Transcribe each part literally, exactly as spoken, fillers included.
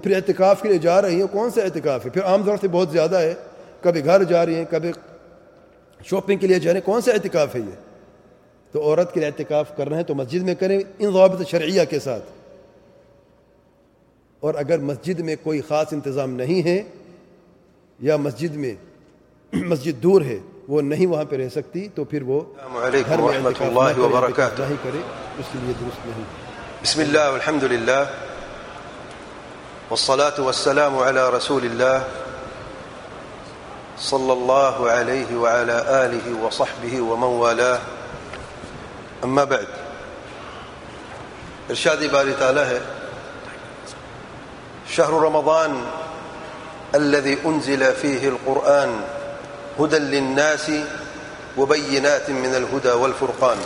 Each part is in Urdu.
پھر اعتکاف کے لیے جا رہی ہیں، کون سا اعتکاف ہے؟ پھر عام طور سے بہت زیادہ ہے، کبھی گھر جا رہی ہیں، کبھی شاپنگ کے لیے جا رہے ہیں، کون سا اعتکاف ہے یہ؟ تو عورت کے لیے اعتکاف کرنا ہے تو مسجد میں کریں ان ضوابط شرعیہ کے ساتھ، اور اگر مسجد میں کوئی خاص انتظام نہیں ہے یا مسجد میں مسجد دور ہے، وہ نہیں وہاں پہ رہ سکتی، تو پھر وہ گھر میں ورحمۃ اللہ وبرکاتہ نہیں کرے، اس کے لیے درست نہیں۔ بسم اللہ والحمد للہ والصلاة والسلام على رسول اللہ صلی اللہ علیہ وعلى آلہ وصحبہ ومن والاه، اما بعد۔ ارشاد باری تعالی ہے شهر رمضان الذي أنزل فيه القرآن هدى للناس وبينات من الهدى والفرقان۔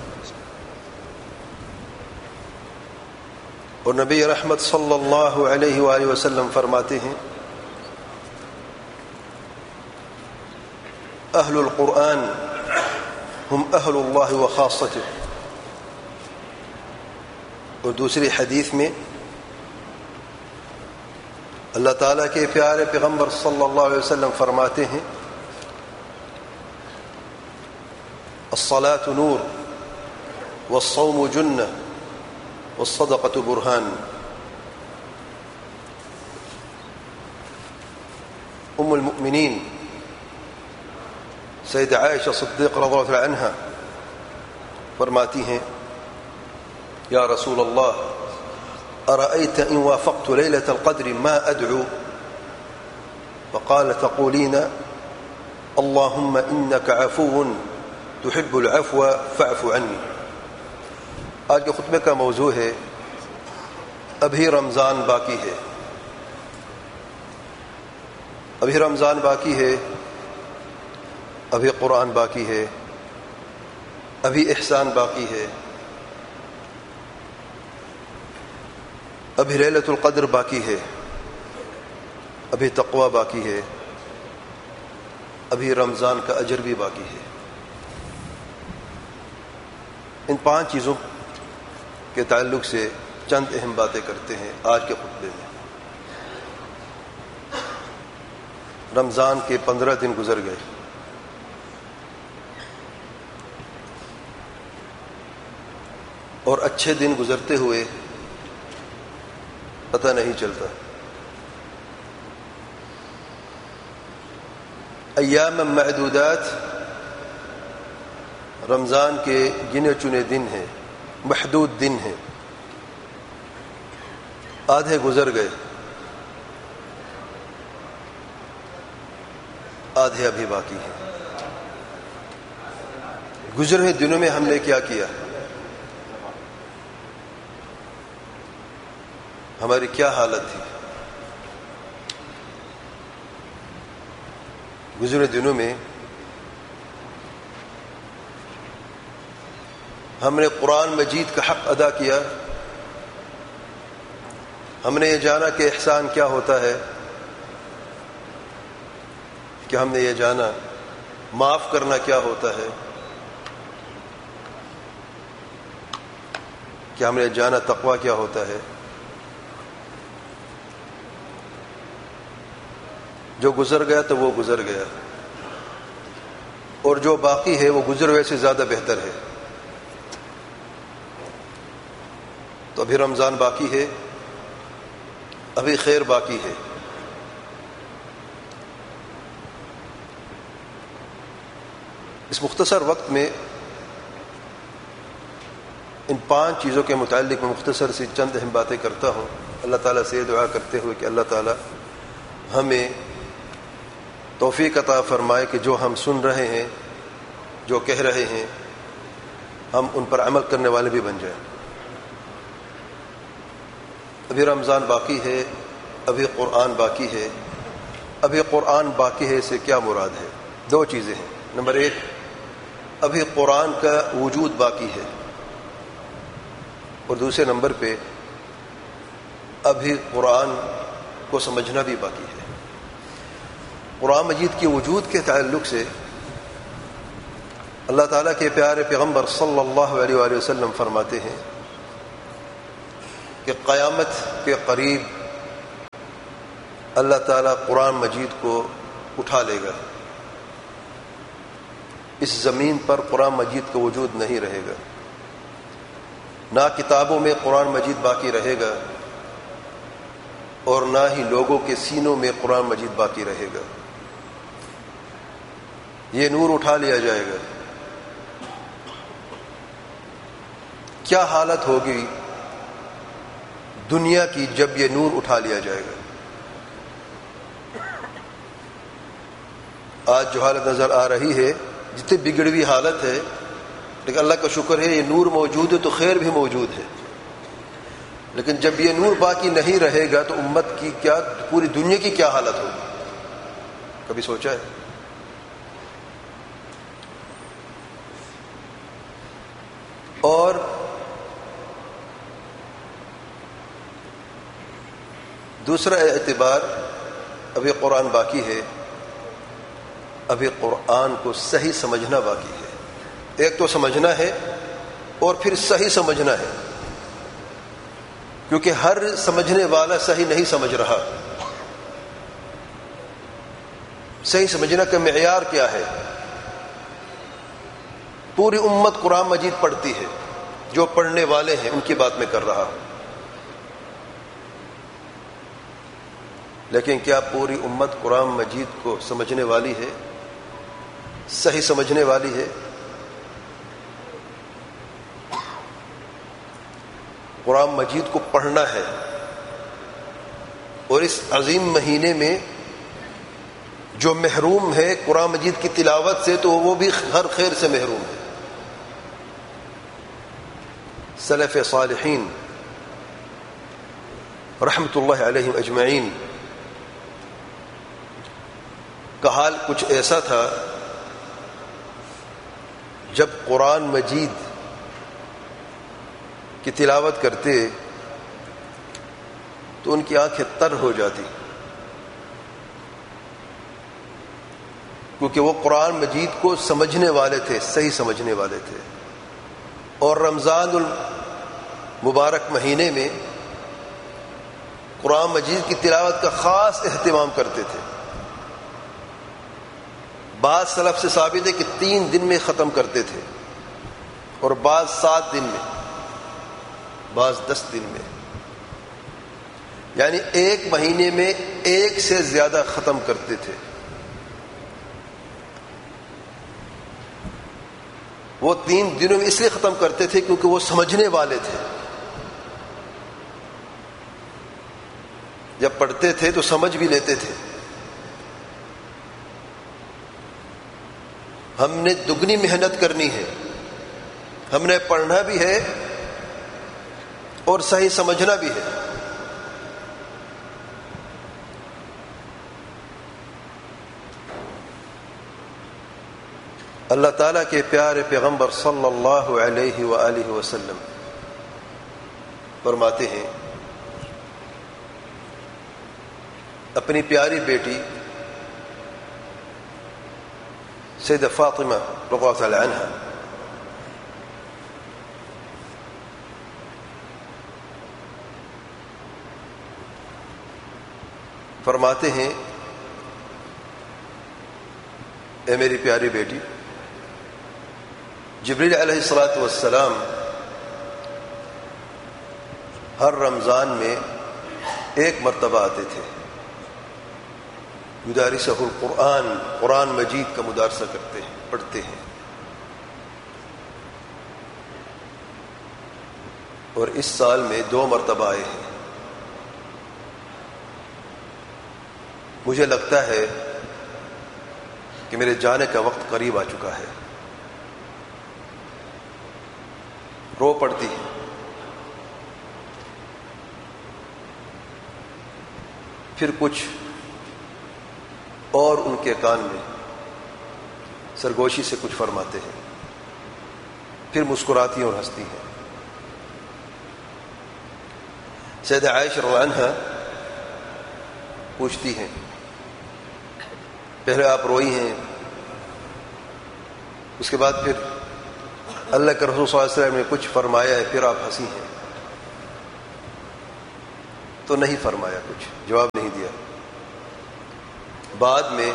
اور نبی رحمت صلی اللہ علیہ وآلہ وسلم فرماتے ہیں اہل القرآن ہم اہل اللہ وخاصته۔ اور دوسری حدیث میں اللہ تعالیٰ کے پیارے پیغمبر صلی اللہ علیہ وسلم فرماتے ہیں الصلاة نور والصوم جنہ والصدقة برہان۔ ام المؤمنین سید عائشہ صدیق رضی اللہ عنہا فرماتی ہیں یا رسول اللہ أرأيت إن وافقت ليلة القدر ما أدعو؟ فقال تقولين اللهم إنك عفو تحب العفو فاعف عني۔ آج کے خطبے کا موضوع ہے ابھی رمضان باقی ہے، ابھی رمضان باقی ہے، ابھی قرآن باقی ہے، ابھی احسان باقی ہے، ابھی لیلۃ القدر باقی ہے، ابھی تقوی باقی ہے، ابھی رمضان کا اجر بھی باقی ہے۔ ان پانچ چیزوں کے تعلق سے چند اہم باتیں کرتے ہیں آج کے خطبے میں۔ رمضان کے پندرہ دن گزر گئے، اور اچھے دن گزرتے ہوئے پتہ نہیں چلتا۔ ایام معدودات رمضان کے گنے چنے دن ہیں، محدود دن ہیں، آدھے گزر گئے، آدھے ابھی باقی ہیں۔ گزرے ہوئے دنوں میں ہم نے کیا کیا؟ ہماری کیا حالت تھی؟ گزرے دنوں میں ہم نے قرآن مجید کا حق ادا کیا، ہم نے یہ جانا کہ احسان کیا ہوتا ہے، کہ ہم نے یہ جانا معاف کرنا کیا ہوتا ہے، کہ ہم نے جانا تقویٰ کیا ہوتا ہے۔ جو گزر گیا تو وہ گزر گیا، اور جو باقی ہے وہ گزر ہوئے سے زیادہ بہتر ہے۔ تو ابھی رمضان باقی ہے، ابھی خیر باقی ہے۔ اس مختصر وقت میں ان پانچ چیزوں کے متعلق میں مختصر سی چند اہم باتیں کرتا ہوں، اللہ تعالیٰ سے دعا کرتے ہوئے کہ اللہ تعالیٰ ہمیں توفیق عطا فرمائے کہ جو ہم سن رہے ہیں، جو کہہ رہے ہیں، ہم ان پر عمل کرنے والے بھی بن جائیں۔ ابھی رمضان باقی ہے، ابھی قرآن باقی ہے۔ ابھی قرآن باقی ہے سے کیا مراد ہے؟ دو چیزیں ہیں۔ نمبر ایک، ابھی قرآن کا وجود باقی ہے، اور دوسرے نمبر پہ ابھی قرآن کو سمجھنا بھی باقی ہے۔ قرآن مجید کے وجود کے تعلق سے اللہ تعالیٰ کے پیارے پیغمبر صلی اللہ علیہ وآلہ وسلم فرماتے ہیں کہ قیامت کے قریب اللہ تعالیٰ قرآن مجید کو اٹھا لے گا. اس زمین پر قرآن مجید کا وجود نہیں رہے گا، نہ کتابوں میں قرآن مجید باقی رہے گا اور نہ ہی لوگوں کے سینوں میں قرآن مجید باقی رہے گا. یہ نور اٹھا لیا جائے گا. کیا حالت ہوگی دنیا کی جب یہ نور اٹھا لیا جائے گا؟ آج جو حالت نظر آ رہی ہے، جتنی بگڑی ہوئی حالت ہے، لیکن اللہ کا شکر ہے یہ نور موجود ہے تو خیر بھی موجود ہے. لیکن جب یہ نور باقی نہیں رہے گا تو امت کی کیا، پوری دنیا کی کیا حالت ہوگی؟ کبھی سوچا ہے؟ اور دوسرا اعتبار، ابھی قرآن باقی ہے، ابھی قرآن کو صحیح سمجھنا باقی ہے. ایک تو سمجھنا ہے اور پھر صحیح سمجھنا ہے، کیونکہ ہر سمجھنے والا صحیح نہیں سمجھ رہا. صحیح سمجھنا کا معیار کیا ہے؟ پوری امت قرآن مجید پڑھتی ہے، جو پڑھنے والے ہیں ان کی بات میں کر رہا ہوں. لیکن کیا پوری امت قرآن مجید کو سمجھنے والی ہے، صحیح سمجھنے والی ہے؟ قرآن مجید کو پڑھنا ہے، اور اس عظیم مہینے میں جو محروم ہے قرآن مجید کی تلاوت سے تو وہ بھی ہر خیر سے محروم ہے. سلف صالحین رحمت اللہ علیہم اجمعین کا حال کچھ ایسا تھا، جب قرآن مجید کی تلاوت کرتے تو ان کی آنکھیں تر ہو جاتی، کیونکہ وہ قرآن مجید کو سمجھنے والے تھے، صحیح سمجھنے والے تھے. اور رمضان المبارک مہینے میں قرآن مجید کی تلاوت کا خاص اہتمام کرتے تھے. بعض سلف سے ثابت ہے کہ تین دن میں ختم کرتے تھے، اور بعض سات دن میں، بعض دس دن میں، یعنی ایک مہینے میں ایک سے زیادہ ختم کرتے تھے. وہ تین دنوں میں اس لیے ختم کرتے تھے کیونکہ وہ سمجھنے والے تھے. جب پڑھتے تھے تو سمجھ بھی لیتے تھے. ہم نے دگنی محنت کرنی ہے، ہم نے پڑھنا بھی ہے اور صحیح سمجھنا بھی ہے. اللہ تعالیٰ کے پیارے پیغمبر صلی اللہ علیہ وآلہ وسلم فرماتے ہیں، اپنی پیاری بیٹی سیدہ فاطمہ رضی اللہ تعالی عنہا فرماتے ہیں، اے میری پیاری بیٹی، جبریل علیہ الصلاۃ والسلام ہر رمضان میں ایک مرتبہ آتے تھے. یدارسہ القرآن، قرآن مجید کا مدارسہ کرتے ہیں، پڑھتے ہیں. اور اس سال میں دو مرتبہ آئے ہیں. مجھے لگتا ہے کہ میرے جانے کا وقت قریب آ چکا ہے. رو پڑتی ہے. پھر کچھ اور ان کے کان میں سرگوشی سے کچھ فرماتے ہیں، پھر مسکراتی اور ہنستی ہیں. سیدہ عائشہ رضی اللہ عنہا پوچھتی ہیں، پہلے آپ روئی ہیں، اس کے بعد پھر اللہ کے رسول صلی اللہ علیہ وسلم نے کچھ فرمایا ہے، پھر آپ ہنسی ہیں؟ تو نہیں فرمایا، کچھ جواب نہیں دیا. بعد میں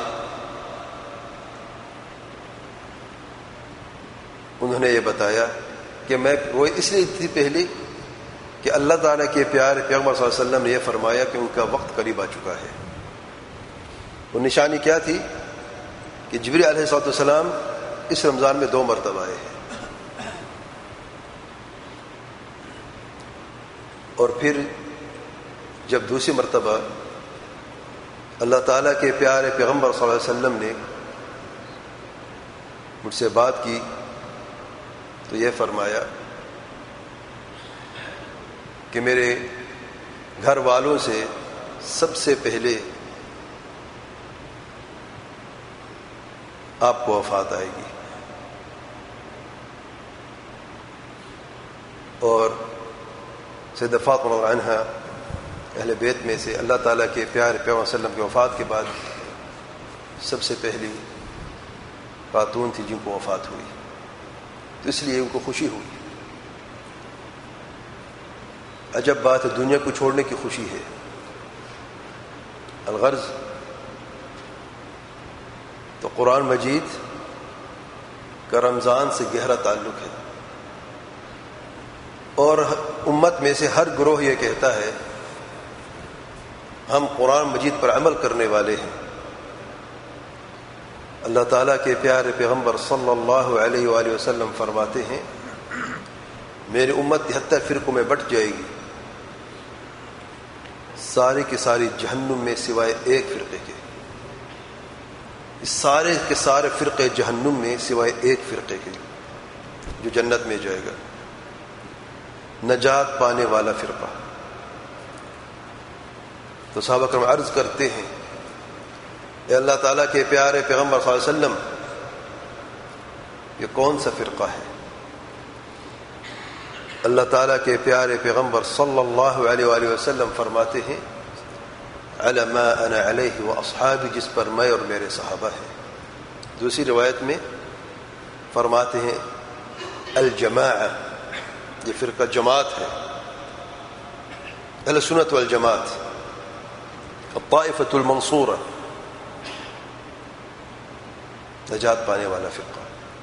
انہوں نے یہ بتایا کہ میں وہ اس لیے تھی پہلی کہ اللہ تعالیٰ کے پیارے پیغمبر صلی اللہ علیہ وسلم نے یہ فرمایا کہ ان کا وقت قریب آ چکا ہے. وہ نشانی کیا تھی کہ جبریل علیہ الصلوۃ والسلام اس رمضان میں دو مرتبہ آئے ہیں، اور پھر جب دوسری مرتبہ اللہ تعالیٰ کے پیارے پیغمبر صلی اللہ علیہ وسلم نے مجھ سے بات کی تو یہ فرمایا کہ میرے گھر والوں سے سب سے پہلے آپ کو وفات آئے گی، اور سیدہ فاطمہ عنہا اہل بیت میں سے اللہ تعالیٰ کے پیارے پیغمبر صلی اللہ علیہ وسلم کی وفات کے بعد سب سے پہلی خاتون تھی جن کو وفات ہوئی، تو اس لیے ان کو خوشی ہوئی. عجب بات ہے، دنیا کو چھوڑنے کی خوشی ہے. الغرض تو قرآن مجید کا رمضان سے گہرا تعلق ہے، اور امت میں سے ہر گروہ یہ کہتا ہے ہم قرآن مجید پر عمل کرنے والے ہیں. اللہ تعالیٰ کے پیارے پیغمبر صلی اللہ علیہ وآلہ وسلم فرماتے ہیں میری امت تہتر فرقوں میں بٹ جائے گی، سارے کی ساری جہنم میں سوائے ایک فرقے کے. سارے کے سارے فرقے جہنم میں سوائے ایک فرقے کے جو جنت میں جائے گا، نجات پانے والا فرقہ. تو صحابہ کرام عرض کرتے ہیں اے اللہ تعالیٰ کے پیارے پیغمبر صلی اللہ علیہ وسلم یہ کون سا فرقہ ہے؟ اللہ تعالیٰ کے پیارے پیغمبر صلی اللہ علیہ وآلہ وسلم فرماتے ہیں علی ما انا علیہ و اصحابی، جس پر میں اور میرے صحابہ ہیں. دوسری روایت میں فرماتے ہیں الجماعہ، یہ فرقہ جماعت ہے، اہل سنت والجماعت، الطائفۃ المنصورہ، نجات پانے والا فرقہ.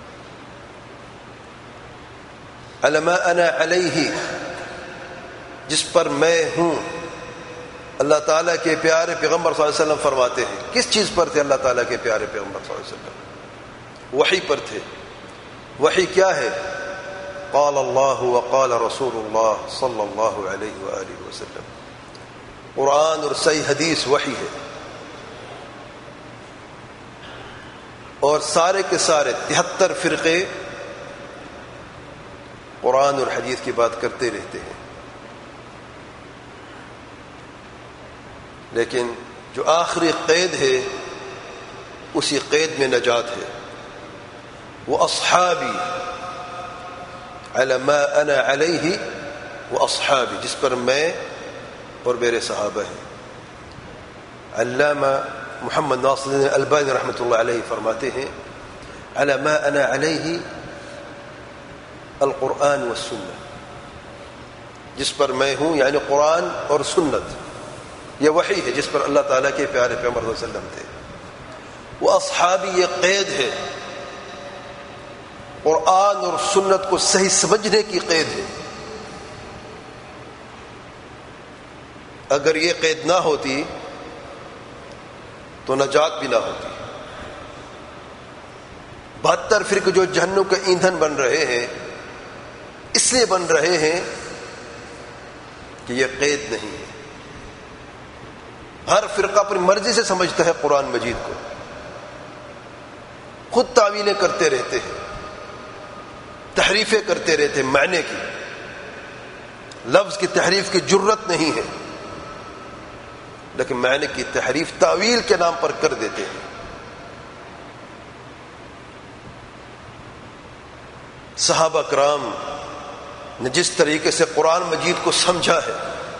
علی ما انا علیہ، جس پر میں ہوں. اللہ تعالیٰ کے پیارے پیغمبر صلی اللہ علیہ وسلم فرماتے ہیں کس چیز پر تھے اللہ تعالیٰ کے پیارے پیغمبر صلی اللہ علیہ وسلم؟ وحی پر تھے. وحی کیا ہے؟ قال اللہ وقال رسول اللہ صلی اللہ علیہ وآلہ وسلم. قرآن اور صحیح حدیث وحی ہے، اور سارے کے سارے تہتر فرقے قرآن اور حدیث کی بات کرتے رہتے ہیں. لیکن جو آخری قید ہے اسی قید میں نجات ہے. وہ اصحابی علی ما انا علیہ و اصحابی، جس پر میں اور میرے صحابہ ہیں. علامہ محمد ناصر الدین البانی رحمۃ اللہ علیہ فرماتے ہیں علی ما انا علیہ القرآن والسنہ، جس پر میں ہوں یعنی قرآن اور سنت، یہ وحی ہے جس پر اللہ تعالیٰ کے پیارے پیغمبر صلی اللہ علیہ وسلم تھے. وہ اصحابی یہ قید ہے، قرآن اور سنت کو صحیح سمجھنے کی قید ہے. اگر یہ قید نہ ہوتی تو نجات بھی نہ ہوتی. بہتر فرقے جو جہنم کا ایندھن بن رہے ہیں اس لیے بن رہے ہیں کہ یہ قید نہیں ہے. ہر فرقہ اپنی مرضی سے سمجھتا ہے قرآن مجید کو، خود تعویلیں کرتے رہتے ہیں، تحریفیں کرتے رہتے ہیں. معنی کی لفظ کی تحریف کی جرت نہیں ہے، لیکن معنی کی تحریف تعویل کے نام پر کر دیتے ہیں. صحابہ کرام نے جس طریقے سے قرآن مجید کو سمجھا ہے،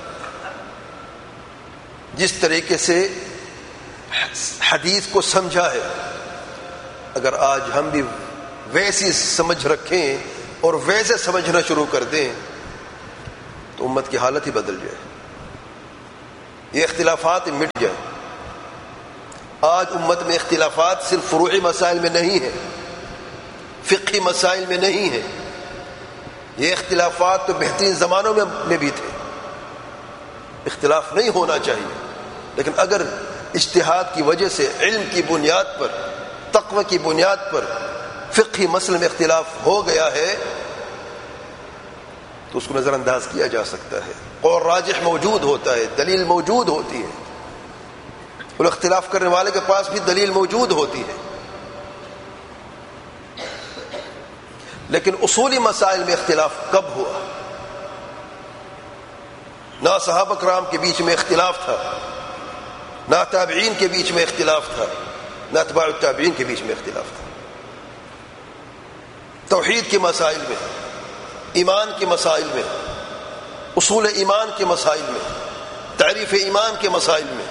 جس طریقے سے حدیث کو سمجھا ہے، اگر آج ہم بھی ویسی سمجھ رکھیں اور ویسے سمجھنا شروع کر دیں تو امت کی حالت ہی بدل جائے، یہ اختلافات مٹ جائیں. آج امت میں اختلافات صرف فروعی مسائل میں نہیں ہیں، فقہی مسائل میں نہیں ہیں، یہ اختلافات تو بہترین زمانوں میں بھی تھے، اختلاف نہیں ہونا چاہیے، لیکن اگر اجتہاد کی وجہ سے علم کی بنیاد پر، تقوی کی بنیاد پر فقہی مسئلے میں اختلاف ہو گیا ہے تو اس کو نظر انداز کیا جا سکتا ہے، اور راجح موجود ہوتا ہے، دلیل موجود ہوتی ہے، اور اختلاف کرنے والے کے پاس بھی دلیل موجود ہوتی ہے، لیکن اصولی مسائل میں اختلاف کب ہوا؟ نہ صحابہ کرام کے بیچ میں اختلاف تھا، نہ تابعین کے بیچ میں اختلاف تھا، نہ اتباع التابعین کے بیچ میں اختلاف تھا۔ توحید کے مسائل میں، ایمان کے مسائل میں، اصول ایمان کے مسائل میں، تعریف ایمان کے مسائل میں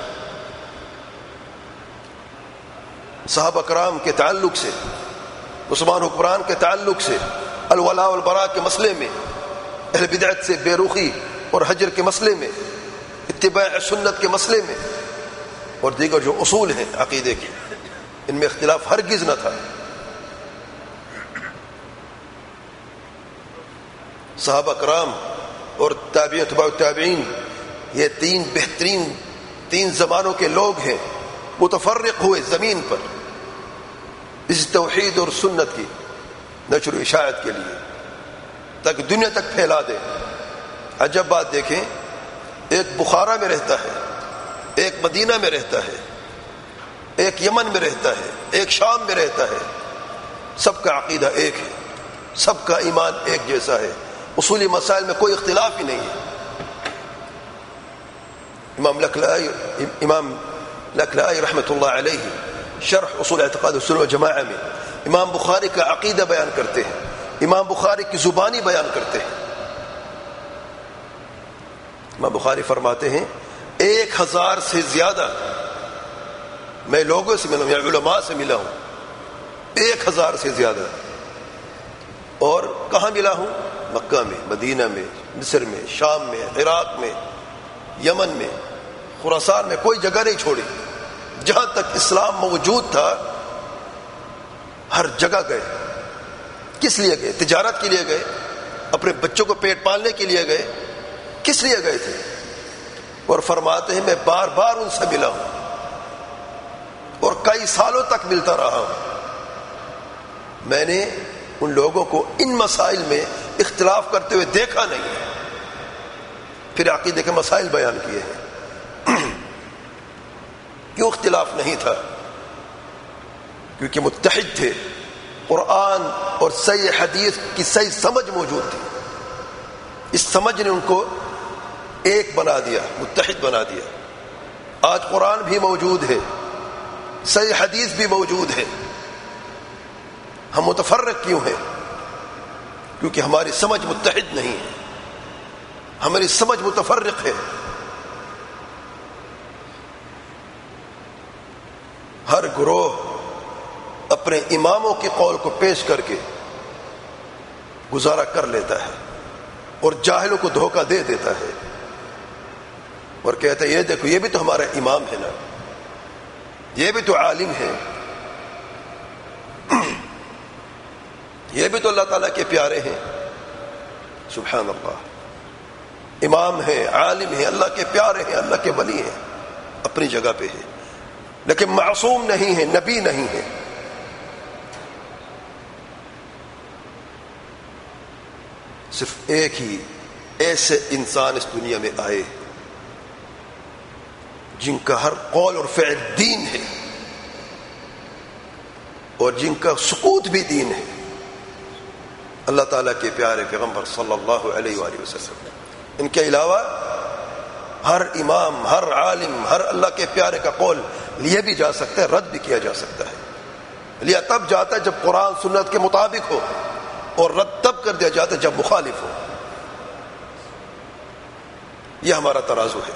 صحابہ کرام کے تعلق سے، عثمان حکمران کے تعلق سے، الولاء والبراء کے مسئلے میں، اہل بدعت سے بے رخی اور حجر کے مسئلے میں، اتباع سنت کے مسئلے میں، اور دیگر جو اصول ہیں عقیدے کے، ان میں اختلاف ہرگز نہ تھا۔ صحابہ کرام اور تابعین اتباع التابعین یہ تین بہترین تین زمانوں کے لوگ ہیں، متفرق ہوئے زمین پر اس توحید اور سنت کی نشر و اشاعت کے لیے تاکہ دنیا تک پھیلا دے۔ عجب بات دیکھیں، ایک بخارا میں رہتا ہے، ایک مدینہ میں رہتا ہے، ایک یمن میں رہتا ہے، ایک شام میں رہتا ہے، سب کا عقیدہ ایک ہے، سب کا ایمان ایک جیسا ہے، اصولی مسائل میں کوئی اختلاف ہی نہیں ہے۔ امام لکلائی امام لکلائی رحمۃ اللہ علیہ شرح اصول اعتقاد السنہ والجماعہ میں امام بخاری کا عقیدہ بیان کرتے ہیں، امام بخاری کی زبانی بیان کرتے ہیں۔ امام بخاری فرماتے ہیں ایک ہزار سے زیادہ میں لوگوں سے ملا ہوں یا علماء سے ملا ہوں، ایک ہزار سے زیادہ، اور کہاں ملا ہوں؟ مکہ میں، مدینہ میں، مصر میں، شام میں، عراق میں، یمن میں، خراسان میں، کوئی جگہ نہیں چھوڑی، جہاں تک اسلام موجود تھا ہر جگہ گئے۔ کس لیے گئے؟ تجارت کے لیے گئے، اپنے بچوں کو پیٹ پالنے کے لیے گئے، کس لیے گئے تھے؟ اور فرماتے ہیں میں بار بار ان سے ملا ہوں اور کئی سالوں تک ملتا رہا ہوں، میں نے ان لوگوں کو ان مسائل میں اختلاف کرتے ہوئے دیکھا نہیں ہے۔ پھر عقیدے کے مسائل بیان کیے ہیں۔ کیوں اختلاف نہیں تھا؟ کیونکہ متحد تھے، قرآن اور صحیح حدیث کی صحیح سمجھ موجود تھی، اس سمجھ نے ان کو ایک بنا دیا، متحد بنا دیا۔ آج قرآن بھی موجود ہے، صحیح حدیث بھی موجود ہے، ہم متفرق کیوں ہیں؟ کیونکہ ہماری سمجھ متحد نہیں ہے، ہماری سمجھ متفرق ہے۔ ہر گروہ اپنے اماموں کے قول کو پیش کر کے گزارا کر لیتا ہے اور جاہلوں کو دھوکہ دے دیتا ہے اور کہتا ہے یہ دیکھو یہ بھی تو ہمارا امام ہے نا، یہ بھی تو عالم ہے، یہ بھی تو اللہ تعالیٰ کے پیارے ہیں۔ سبحان اللہ، امام ہے، عالم ہے، اللہ کے پیارے ہیں، اللہ کے ولی ہیں، اپنی جگہ پہ ہے، لیکن معصوم نہیں ہے، نبی نہیں ہے۔ صرف ایک ہی ایسے انسان اس دنیا میں آئے جن کا ہر قول اور فعل دین ہے اور جن کا سکوت بھی دین ہے، اللہ تعالیٰ کے پیارے پیغمبر صلی اللہ علیہ وآلہ وسلم۔ ان کے علاوہ ہر امام، ہر عالم، ہر اللہ کے پیارے کا قول لیا بھی جا سکتا ہے، رد بھی کیا جا سکتا ہے۔ لیا تب جاتا ہے جب قرآن سنت کے مطابق ہو، اور رد تب کر دیا جاتا ہے جب مخالف ہو۔ یہ ہمارا ترازو ہے۔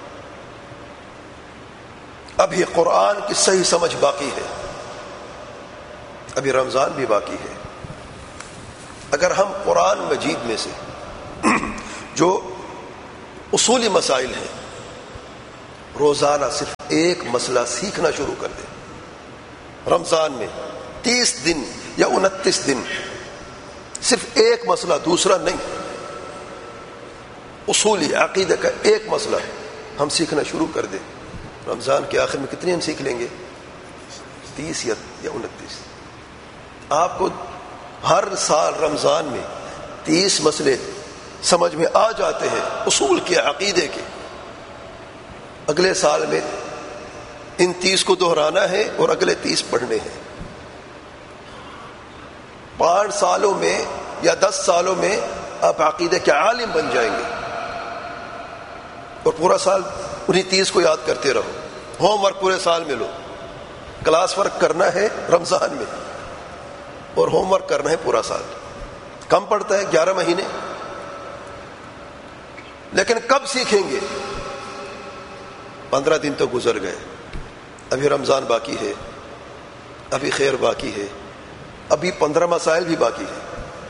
ابھی قرآن کی صحیح سمجھ باقی ہے، ابھی رمضان بھی باقی ہے۔ اگر ہم قرآن مجید میں سے جو اصولی مسائل ہیں روزانہ صرف ایک مسئلہ سیکھنا شروع کر دیں. رمضان میں تیس دن یا انتیس دن صرف ایک مسئلہ، دوسرا نہیں، اصولی عقیدہ کا ایک مسئلہ ہم سیکھنا شروع کر دیں. رمضان کے آخر میں کتنے ہم سیکھ لیں گے؟ تیس یا انتیس. آپ کو ہر سال رمضان میں تیس مسئلے سمجھ میں آ جاتے ہیں اصول کے، عقیدے کے. اگلے سال میں ان تیس کو دہرانا ہے اور اگلے تیس پڑھنے ہیں. پانچ سالوں میں یا دس سالوں میں آپ عقیدے کے عالم بن جائیں گے اور پورا سال انہیں تیس کو یاد کرتے رہو. ہوم ورک پورے سال میں لو. کلاس ورک کرنا ہے رمضان میں اور ہوم ورک کرنا ہے پورا سال. کم پڑتا ہے گیارہ مہینے، لیکن کب سیکھیں گے؟ پندرہ دن تو گزر گئے، ابھی رمضان باقی ہے، ابھی خیر باقی ہے، ابھی پندرہ مسائل بھی باقی ہے.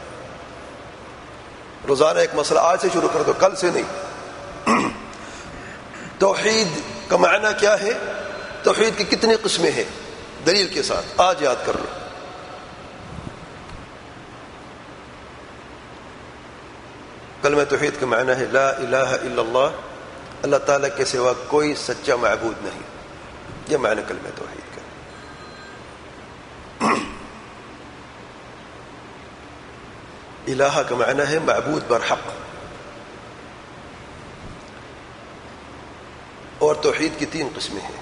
روزانہ ایک مسئلہ آج سے شروع کر دو، کل سے نہیں. توحید کا معنی کیا ہے؟ توحید کی کتنی قسمیں ہیں؟ دلیل کے ساتھ آج یاد کر لو. کلمہ توحید کا معنی ہے لا الہ الا اللہ، اللہ تعالیٰ کے سوا کوئی سچا معبود نہیں. یہ معنی کلمہ توحید کا. الہ کا معنی ہے معبود برحق. اور توحید کی تین قسمیں ہیں.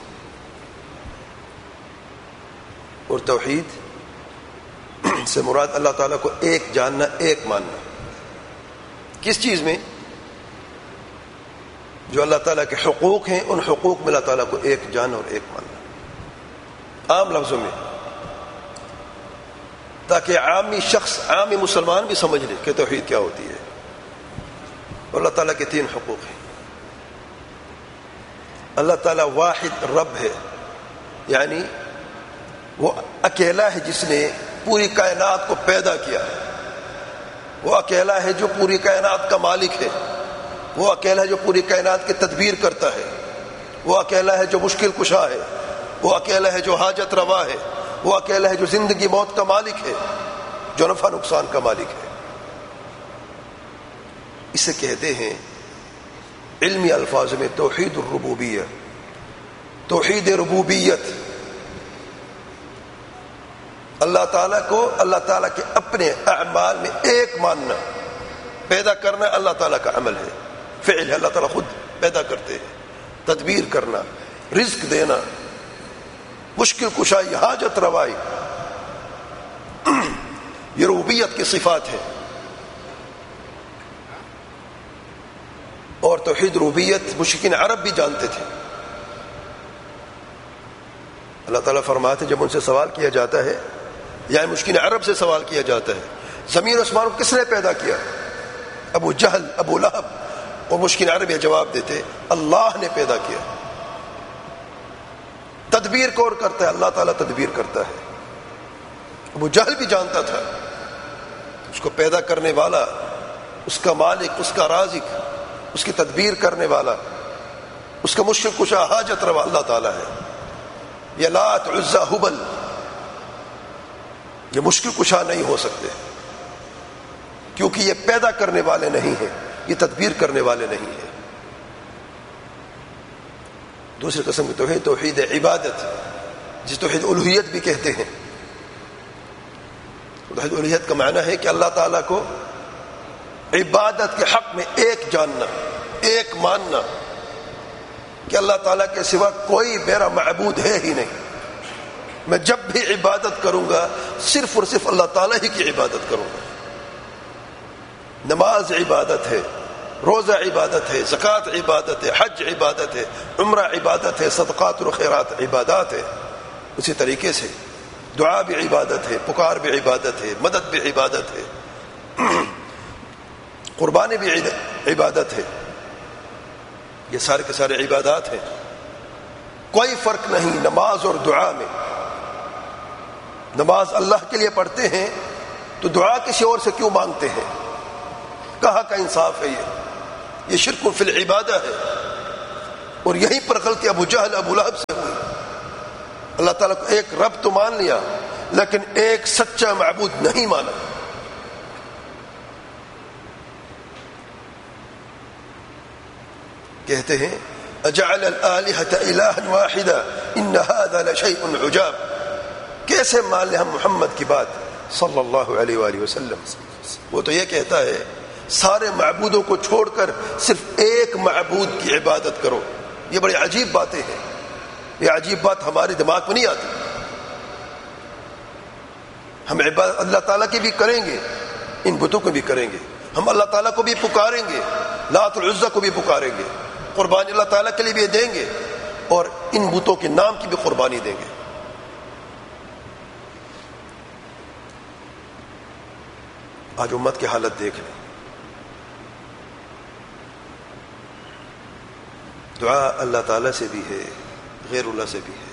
اور توحید سے مراد اللہ تعالیٰ کو ایک جاننا، ایک ماننا. کس چیز میں؟ جو اللہ تعالیٰ کے حقوق ہیں، ان حقوق میں اللہ تعالیٰ کو ایک جاننا اور ایک ماننا. عام لفظوں میں، تاکہ عامی شخص، عامی مسلمان بھی سمجھ لے کہ توحید کیا ہوتی ہے. اور اللہ تعالیٰ کے تین حقوق ہیں. اللہ تعالیٰ واحد رب ہے، یعنی وہ اکیلا ہے جس نے پوری کائنات کو پیدا کیا. وہ اکیلا ہے جو پوری کائنات کا مالک ہے. وہ اکیلا ہے جو پوری کائنات کی تدبیر کرتا ہے. وہ اکیلا ہے جو مشکل کشا ہے. وہ اکیلا ہے جو حاجت روا ہے. وہ اکیلا ہے جو زندگی موت کا مالک ہے، جو نفع نقصان کا مالک ہے. اسے کہتے ہیں علمی الفاظ میں توحید الربوبیہ، توحید ربوبیت. اللہ تعالیٰ کو اللہ تعالیٰ کے اپنے اعمال میں ایک ماننا. پیدا کرنا اللہ تعالیٰ کا عمل ہے، فعل ہے. اللہ تعالیٰ خود پیدا کرتے ہیں. تدبیر کرنا، رزق دینا، مشکل کشائی، حاجت روائی، یہ ربوبیت کی صفات ہے. اور توحید ربوبیت مشرکین عرب بھی جانتے تھے. اللہ تعالیٰ فرماتے ہیں جب ان سے سوال کیا جاتا ہے، یا مشرکین عرب سے سوال کیا جاتا ہے زمین و آسمان کو کس نے پیدا کیا؟ ابو جہل، ابو لہب اور مشرکین عرب یہ جواب دیتے اللہ نے پیدا کیا. تدبیر کون کرتا ہے؟ اللہ تعالیٰ تدبیر کرتا ہے. ابو جہل بھی جانتا تھا اس کو پیدا کرنے والا، اس کا مالک، اس کا رازق، اس کی تدبیر کرنے والا، اس کا مشکل کشا، حاجت روا اللہ تعالیٰ ہے. یہ لات، عزا، حبل یہ مشکل کشا نہیں ہو سکتے، کیونکہ یہ پیدا کرنے والے نہیں ہیں، یہ تدبیر کرنے والے نہیں ہیں. دوسری قسم کی توحید توحید عبادت، جس توحید الوہیت بھی کہتے ہیں. توحید الوہیت کا معنی ہے کہ اللہ تعالیٰ کو عبادت کے حق میں ایک جاننا، ایک ماننا کہ اللہ تعالیٰ کے سوا کوئی میرا معبود ہے ہی نہیں. میں جب بھی عبادت کروں گا صرف اور صرف اللہ تعالیٰ ہی کی عبادت کروں گا. نماز عبادت ہے، روزہ عبادت ہے، زکوٰۃ عبادت ہے، حج عبادت ہے، عمرہ عبادت ہے، صدقات و خیرات عبادات ہے. اسی طریقے سے دعا بھی عبادت ہے، پکار بھی عبادت ہے، مدد بھی عبادت ہے، قربانی بھی عبادت ہے. یہ سارے کے سارے عبادات ہیں. کوئی فرق نہیں نماز اور دعا میں. نماز اللہ کے لیے پڑھتے ہیں تو دعا کسی اور سے کیوں مانگتے ہیں؟ کہاں کا انصاف ہے یہ؟ یہ شرک فی العبادہ ہے. اور یہیں پر غلطی ابو جہل ابو لہب سے ہوئی. اللہ تعالیٰ کو ایک رب تو مان لیا لیکن ایک سچا معبود نہیں مانا. کہتے ہیں اجعل الآلہۃ الہا واحدا ان هذا لشیء عجاب. کیسے مان لیں ہم محمد کی بات صلی اللہ علیہ وآلہ وسلم؟ وہ تو یہ کہتا ہے سارے معبودوں کو چھوڑ کر صرف ایک معبود کی عبادت کرو. یہ بڑی عجیب باتیں ہیں. یہ عجیب بات ہمارے دماغ میں نہیں آتی. ہم عبادت اللہ تعالیٰ کی بھی کریں گے, ان بتوں کو بھی کریں گے. ہم اللہ تعالیٰ کو بھی پکاریں گے, لات العزہ کو بھی پکاریں گے, قربانی اللہ تعالیٰ کے لیے بھی دیں گے, اور ان بتوں کے نام کی بھی قربانی دیں گے. آج امت کی حالت دیکھ لیں. دعا اللہ تعالیٰ سے بھی ہے, غیر اللہ سے بھی ہے.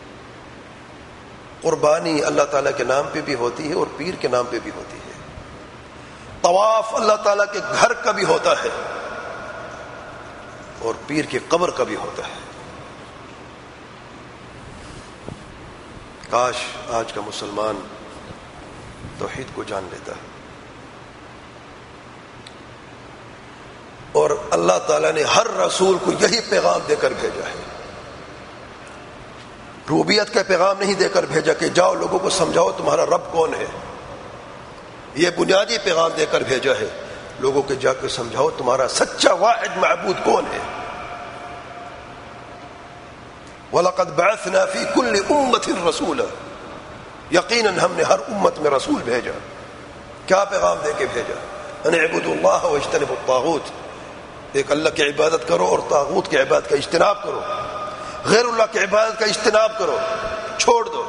قربانی اللہ تعالیٰ کے نام پہ بھی ہوتی ہے اور پیر کے نام پہ بھی ہوتی ہے. طواف اللہ تعالیٰ کے گھر کا بھی ہوتا ہے اور پیر کی قبر کا بھی ہوتا ہے. کاش آج کا مسلمان توحید کو جان لیتا ہے. اور اللہ تعالیٰ نے ہر رسول کو یہی پیغام دے کر بھیجا ہے. ربوبیت کا پیغام نہیں دے کر بھیجا کہ جاؤ لوگوں کو سمجھاؤ تمہارا رب کون ہے. یہ بنیادی پیغام دے کر بھیجا ہے لوگوں کے جا کے سمجھاؤ تمہارا سچا واحد معبود کون ہے. وَلَقَدْ بَعَثْنَا فِي كُلِّ أُمَّةٍ رَسُولًا. یقیناً ہم نے ہر امت میں رسول بھیجا. کیا پیغام دے کے بھیجا؟ ان اعبدوا اللہ واجتنبوا الطاغوت. ایک اللہ کی عبادت کرو اور طاغوت کی عبادت کا اجتناب کرو, غیر اللہ کی عبادت کا اجتناب کرو, چھوڑ دو.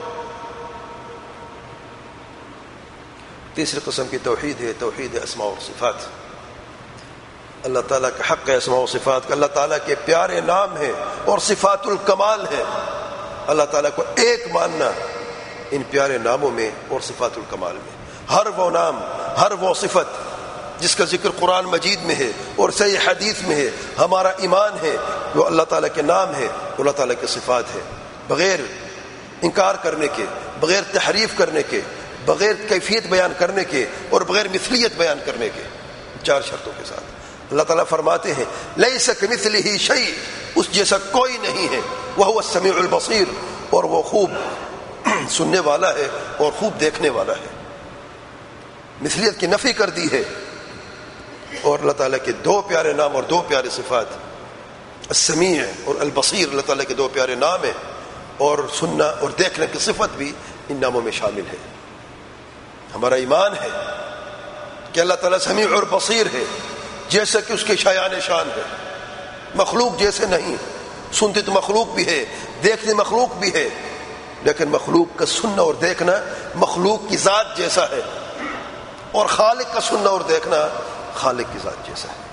تیسری قسم کی توحید ہے توحید اسماء و صفات. اللہ تعالیٰ کے حق ہے اسماء و صفات کا. اللہ تعالیٰ کے پیارے نام ہیں اور صفات الکمال ہیں. اللہ تعالیٰ کو ایک ماننا ان پیارے ناموں میں اور صفات الکمال میں. ہر وہ نام, ہر وہ صفت جس کا ذکر قرآن مجید میں ہے اور صحیح حدیث میں ہے, ہمارا ایمان ہے وہ اللہ تعالیٰ کے نام ہے, اللہ تعالیٰ کے صفات ہے. بغیر انکار کرنے کے, بغیر تحریف کرنے کے, بغیر کیفیت بیان کرنے کے اور بغیر مثلیت بیان کرنے کے, چار شرطوں کے ساتھ. اللہ تعالیٰ فرماتے ہیں لیس کمثلہ شیء, اس جیسا کوئی نہیں ہے. وہو السمیع البصیر, اور وہ خوب سننے والا ہے اور خوب دیکھنے والا ہے. مثلیت کی نفی کر دی ہے. اور اللہ تعالیٰ کے دو پیارے نام اور دو پیارے صفات, السمیع اور البصیر, اللہ تعالیٰ کے دو پیارے نام ہیں, اور سننا اور دیکھنے کی صفت بھی ان ناموں میں شامل ہے. ہمارا ایمان ہے کہ اللہ تعالیٰ سمیع اور بصیر ہے, جیسا کہ اس کے شایان شان ہے. مخلوق جیسے نہیں, سنتے تو مخلوق بھی ہے, دیکھنے مخلوق بھی ہے, لیکن مخلوق کا سننا اور دیکھنا مخلوق کی ذات جیسا ہے, اور خالق کا سننا اور دیکھنا خالق کی ذات جیسا ہے.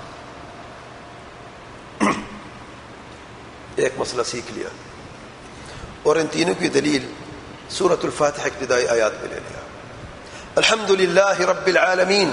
ایک مسئلہ سیکھ لیا اور ان تینوں کی دلیل سورۃ الفاتحہ ابتدائی آیات میں لے لیا. الحمد للہ رب العالمین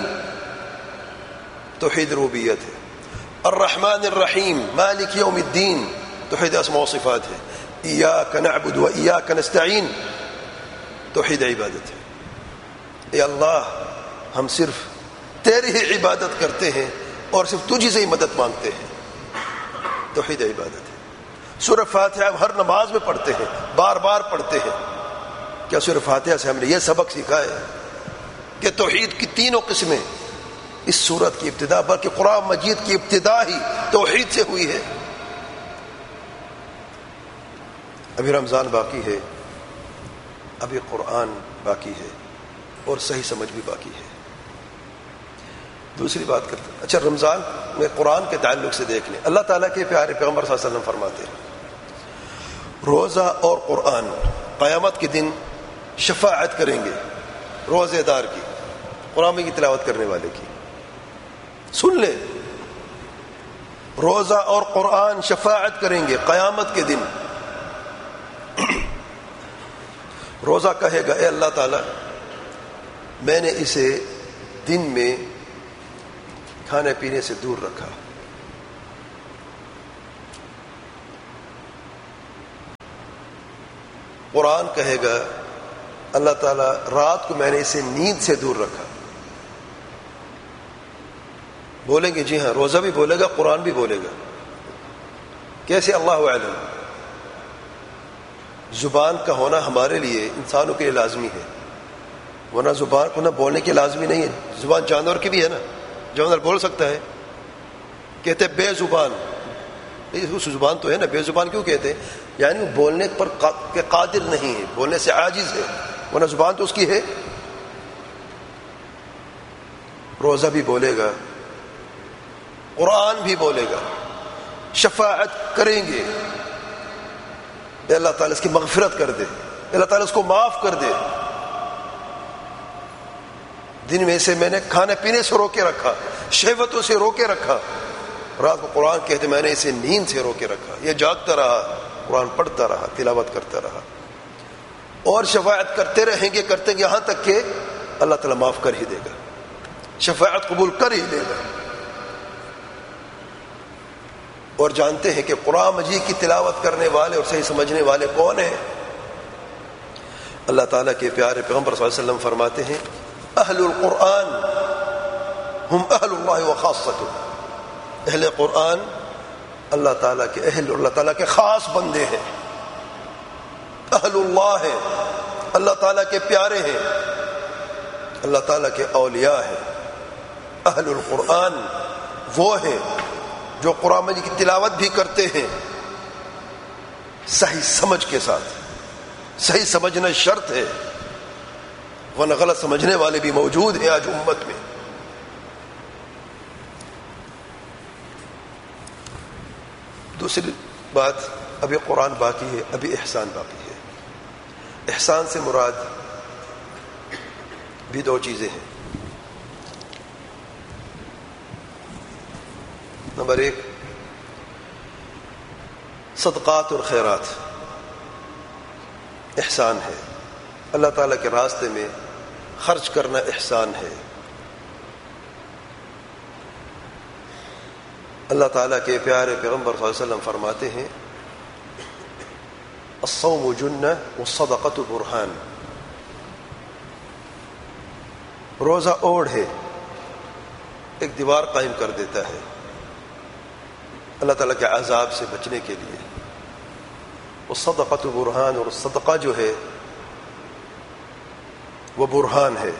توحید ربوبیت ہے. الرحمن الرحیم مالک یوم الدین توحید اسماء و صفات ہے. ایاک نعبد و ایاک نستعین توحید عبادت ہے. اے اللہ ہم صرف تیری ہی عبادت کرتے ہیں اور صرف تجھی سے ہی مدد مانگتے ہیں. توحید عبادت ہے. سورہ فاتحہ ہر نماز میں پڑھتے ہیں, بار بار پڑھتے ہیں. کیا سورہ فاتحہ سے ہم نے یہ سبق سیکھا ہے کہ توحید کی تینوں قسمیں اس سورت کی ابتدا, بلکہ قرآن مجید کی ابتدا ہی توحید سے ہوئی ہے. ابھی رمضان باقی ہے, ابھی قرآن باقی ہے, اور صحیح سمجھ بھی باقی ہے. دوسری بات کرتے ہیں, اچھا رمضان میں قرآن کے تعلق سے دیکھ لیں. اللہ تعالیٰ کے پیارے پیغمبر صلی اللہ علیہ وسلم فرماتے ہیں روزہ اور قرآن قیامت کے دن شفاعت کریں گے روزے دار کی, قرآن کی تلاوت کرنے والے کی. سن لیں, روزہ اور قرآن شفاعت کریں گے قیامت کے دن. روزہ کہے گا اے اللہ تعالیٰ میں نے اسے دن میں کھانے پینے سے دور رکھا, قرآن کہے گا اللہ تعالیٰ رات کو میں نے اسے نیند سے دور رکھا. بولیں گے جی ہاں, روزہ بھی بولے گا, قرآن بھی بولے گا. کیسے؟ اللہ اعلم. زبان کا ہونا ہمارے لیے, انسانوں کے لیے لازمی ہے, ورنہ زبان کو نہ بولنے کے لازمی نہیں ہے. زبان جانور کی بھی ہے نا, جانور بول سکتا ہے. کہتے بے زبان, اس زبان تو ہے نا, بے زبان کیوں کہتے ہیں؟ یعنی وہ بولنے پر قادر نہیں ہے, بولنے سے عاجز ہے, ورنہ زبان تو اس کی ہے. روزہ بھی بولے گا, قرآن بھی بولے گا, شفاعت کریں گے, اے اللہ تعالیٰ اس کی مغفرت کر دے, اللہ تعالیٰ اس کو معاف کر دے. دن میں سے میں نے کھانے پینے سے روکے رکھا, شہوتوں سے روکے رکھا, رات کو قرآن کہتے میں نے اسے نیند سے روکے رکھا. یہ جاگتا رہا, قرآن پڑھتا رہا, تلاوت کرتا رہا, اور شفاعت کرتے رہیں گے, کرتے گے یہاں تک کہ اللہ تعالیٰ معاف کر ہی دے گا, شفاعت قبول کر ہی دے گا. اور جانتے ہیں کہ قرآن مجید کی تلاوت کرنے والے اور صحیح سمجھنے والے کون ہیں؟ اللہ تعالیٰ کے پیارے پیغمبر صلی اللہ علیہ وسلم فرماتے ہیں اہل القرآن ہم اہل اللہ و خاصتہ. اہل قرآن اللہ تعالیٰ کے اہل, اللہ تعالیٰ کے خاص بندے ہیں. اہل اللہ ہیں, اللہ تعالیٰ کے پیارے ہیں, اللہ تعالیٰ کے اولیاء ہیں. اہل القرآن وہ ہیں جو قرآن مجید کی تلاوت بھی کرتے ہیں صحیح سمجھ کے ساتھ. صحیح سمجھنا شرط ہے, ورنہ غلط سمجھنے والے بھی موجود ہیں آج امت میں. دوسری بات, ابھی قرآن باقی ہے, ابھی احسان باقی ہے. احسان سے مراد بھی دو چیزیں ہیں. نمبر ایک, صدقات اور خیرات احسان ہے. اللہ تعالیٰ کے راستے میں خرچ کرنا احسان ہے. اللہ تعالیٰ کے پیارے پیغمبر صلی اللہ علیہ وسلم فرماتے ہیں الصوم جنہ والصدقۃ برہان. روزہ اوڑھ ہے, ایک دیوار قائم کر دیتا ہے اللہ تعالیٰ کے عذاب سے بچنے کے لیے. والصدقۃ برہان, اور صدقہ جو ہے وہ برہان ہے,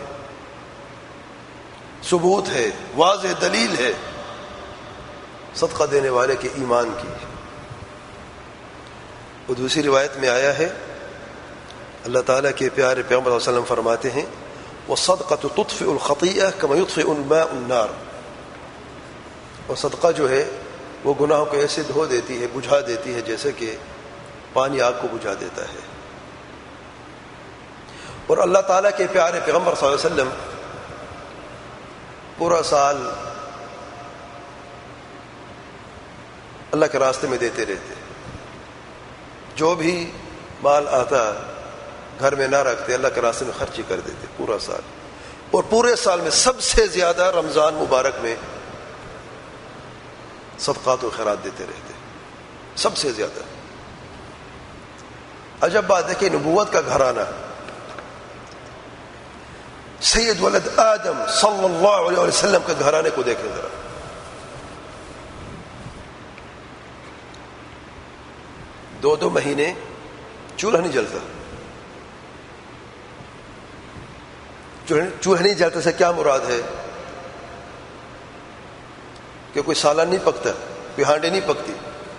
ثبوت ہے, واضح دلیل ہے صدقہ دینے والے کے ایمان کی. وہ دوسری روایت میں آیا ہے اللہ تعالیٰ کے پیارے پیغمبر صلی اللہ علیہ وسلم فرماتے ہیں وَالصَّدْقَةُ تُطْفِئُ الْخَطِيئَةَ كَمَا يُطْفِئُ الْمَاءُ النَّارَ. اور صدقہ جو ہے وہ گناہوں کو ایسے دھو دیتی ہے, بجھا دیتی ہے جیسے کہ پانی آگ کو بجھا دیتا ہے. اور اللہ تعالیٰ کے پیارے پیغمبر صلی اللہ علیہ وسلم پورا سال اللہ کے راستے میں دیتے رہتے. جو بھی مال آتا گھر میں نہ رکھتے, اللہ کے راستے میں خرچ ہی کر دیتے پورا سال. اور پورے سال میں سب سے زیادہ رمضان مبارک میں صدقات و خیرات دیتے رہتے, سب سے زیادہ. عجب بات ہے کہ نبوت کا گھرانہ سید ولد آدم صلی اللہ علیہ وسلم کے گھرانے کو دیکھیں ذرا. دو دو مہینے چولہا نہیں جلتا. چولہا نہیں جلتا سے کیا مراد ہے؟ کہ کوئی سالن نہیں پکتا, کوئی ہانڈی نہیں پکتی.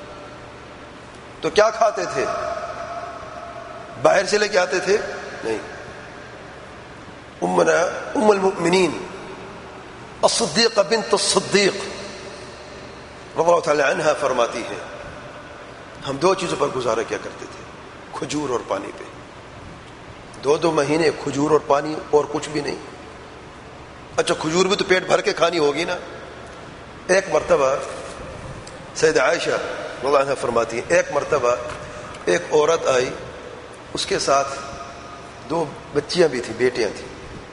تو کیا کھاتے تھے؟ باہر سے لے کے آتے تھے؟ نہیں. امنا ام المؤمنین الصدیقہ بنت الصدیق رضی اللہ تعالی عنہا فرماتی ہے ہم دو چیزوں پر گزارا کیا کرتے تھے, کھجور اور پانی پہ. دو دو مہینے کھجور اور پانی, اور کچھ بھی نہیں. اچھا کھجور بھی تو پیٹ بھر کے کھانی ہوگی نا. ایک مرتبہ سیدہ عائشہ رضی اللہ عنہا فرماتی ہیں ایک مرتبہ ایک عورت آئی, اس کے ساتھ دو بچیاں بھی تھیں, بیٹیاں تھیں,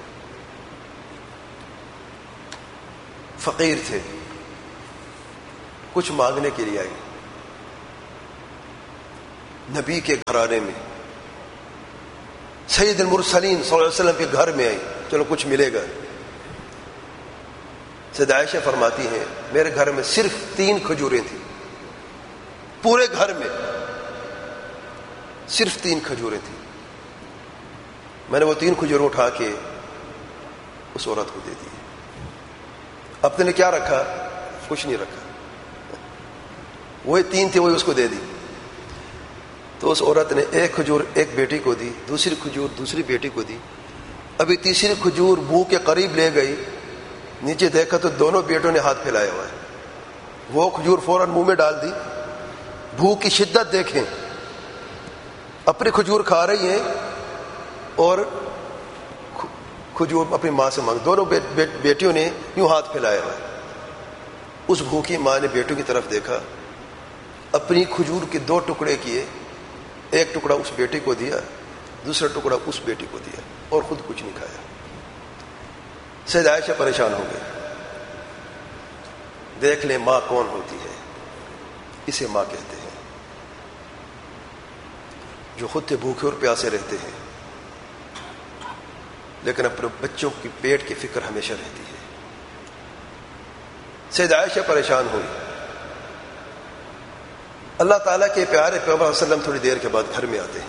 فقیر تھے, کچھ مانگنے کے لیے آئی نبی کے گھرانے میں. سید المرسلین صلی اللہ علیہ وسلم کے گھر میں آئی، چلو کچھ ملے گا۔ سید عائشہ فرماتی ہیں میرے گھر میں صرف تین کھجوریں تھیں، پورے گھر میں صرف تین کھجوریں تھیں۔ میں نے وہ تین کھجوریں اٹھا کے اس عورت کو دے دی۔ اپنے نے کیا رکھا؟ کچھ نہیں رکھا، وہی تین تھے وہی اس کو دے دی۔ تو اس عورت نے ایک کھجور ایک بیٹی کو دی، دوسری کھجور دوسری بیٹی کو دی، ابھی تیسری کھجور منہ کے قریب لے گئی، نیچے دیکھا تو دونوں بیٹوں نے ہاتھ پھیلایا ہوا ہے۔ وہ کھجور فوراً منہ میں ڈال دی۔ بھوک کی شدت دیکھیں، اپنی کھجور کھا رہی ہیں اور کھجور اپنی ماں سے مانگ، دونوں بیٹیوں نے یوں ہاتھ پھیلایا ہوا ہے۔ اس بھوکی ماں نے بیٹوں کی طرف دیکھا، اپنی کھجور کے دو ٹکڑے کیے، ایک ٹکڑا اس بیٹی کو دیا، دوسرا ٹکڑا اس بیٹی کو دیا، اور خود کچھ نہیں کھایا۔ سید عائشہ پریشان ہو گئے۔ دیکھ لیں ماں کون ہوتی ہے، اسے ماں کہتے ہیں، جو خود سے بھوکے اور پیاسے رہتے ہیں لیکن اپنے بچوں کی پیٹ کی فکر ہمیشہ رہتی ہے۔ سید عائشہ پریشان ہوئی۔ اللہ تعالیٰ کے پیارے پیغمبر صلی اللہ علیہ وسلم تھوڑی دیر کے بعد گھر میں آتے ہیں۔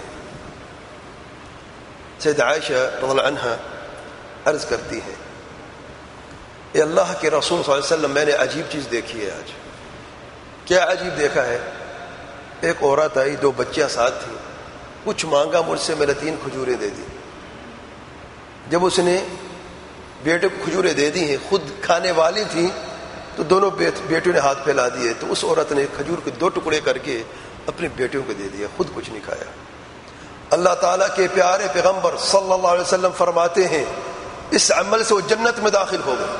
سید عائشہ رضی اللہ عنہا عرض کرتی ہیں، اے اللہ کے رسول صلی اللہ علیہ وسلم، میں نے عجیب چیز دیکھی ہے آج۔ کیا عجیب دیکھا ہے؟ ایک عورت آئی، دو بچیاں ساتھ تھیں، کچھ مانگا مجھ سے، میں نے تین کھجوریں دے دی۔ جب اس نے بیٹے کو کھجوریں دے دی ہیں، خود کھانے والی تھیں، تو دونوں بیٹیوں نے ہاتھ پھیلا دیے، تو اس عورت نے کھجور کے دو ٹکڑے کر کے اپنی بیٹیوں کو دے دیا، خود کچھ نہیں کھایا۔ اللہ تعالیٰ کے پیارے پیغمبر صلی اللہ علیہ وسلم فرماتے ہیں اس عمل سے وہ جنت میں داخل ہو گئے۔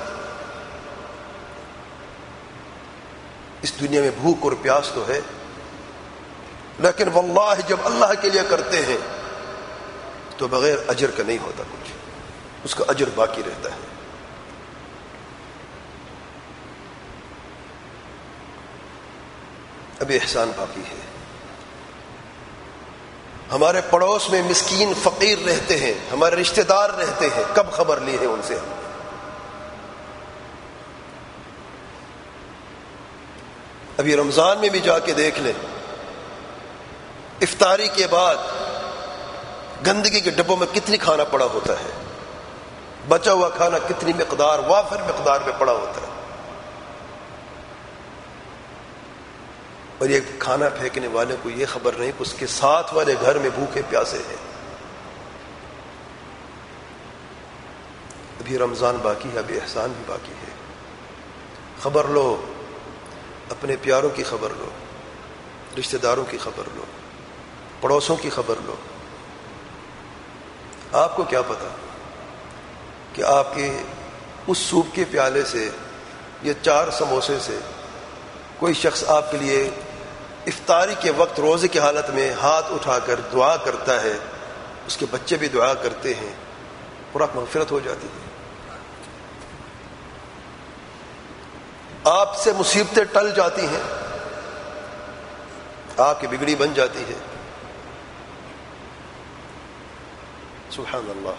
اس دنیا میں بھوک اور پیاس تو ہے، لیکن واللہ جب اللہ کے لیے کرتے ہیں تو بغیر اجر کا نہیں ہوتا کچھ، اس کا اجر باقی رہتا ہے۔ ابھی احسان باقی ہے۔ ہمارے پڑوس میں مسکین فقیر رہتے ہیں، ہمارے رشتہ دار رہتے ہیں، کب خبر لی ہے ان سے ہم؟ ابھی رمضان میں بھی جا کے دیکھ لیں، افطاری کے بعد گندگی کے ڈبوں میں کتنی کھانا پڑا ہوتا ہے، بچا ہوا کھانا کتنی مقدار، وافر مقدار میں پڑا ہوتا ہے، اور یہ کھانا پھینکنے والے کو یہ خبر نہیں کہ اس کے ساتھ والے گھر میں بھوکے پیاسے ہیں۔ ابھی رمضان باقی ہے، ابھی احسان بھی باقی ہے۔ خبر لو، اپنے پیاروں کی خبر لو، رشتہ داروں کی خبر لو، پڑوسوں کی خبر لو۔ آپ کو کیا پتا کہ آپ کے اس سوپ کے پیالے سے یا چار سموسے سے کوئی شخص آپ کے لیے افطاری کے وقت روزے کی حالت میں ہاتھ اٹھا کر دعا کرتا ہے، اس کے بچے بھی دعا کرتے ہیں اور آپ مغفرت ہو جاتی ہے۔ آپ سے مصیبتیں ٹل جاتی ہیں، آپ کی بگڑی بن جاتی ہے۔ سبحان اللہ۔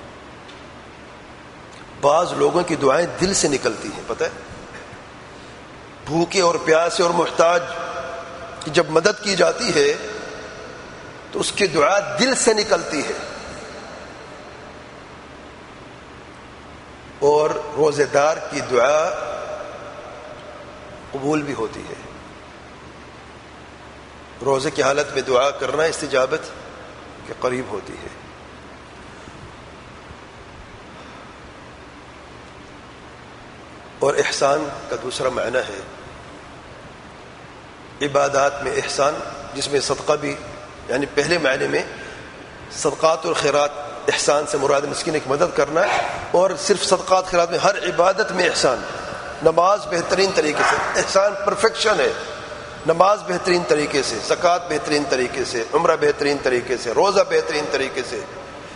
بعض لوگوں کی دعائیں دل سے نکلتی ہیں، پتہ ہے، بھوکے اور پیاسے اور محتاج کی جب مدد کی جاتی ہے تو اس کی دعا دل سے نکلتی ہے، اور روزے دار کی دعا قبول بھی ہوتی ہے۔ روزے کی حالت میں دعا کرنا استجابت کے قریب ہوتی ہے۔ اور احسان کا دوسرا معنی ہے عبادات میں احسان، جس میں صدقہ بھی، یعنی پہلے معنی میں صدقات اور خیرات، احسان سے مراد مسکین کی مدد کرنا، اور صرف صدقات خیرات میں ہر عبادت میں احسان۔ نماز بہترین طریقے سے، احسان پرفیکشن ہے، نماز بہترین طریقے سے، زکوٰۃ بہترین طریقے سے، عمرہ بہترین طریقے سے، روزہ بہترین طریقے سے۔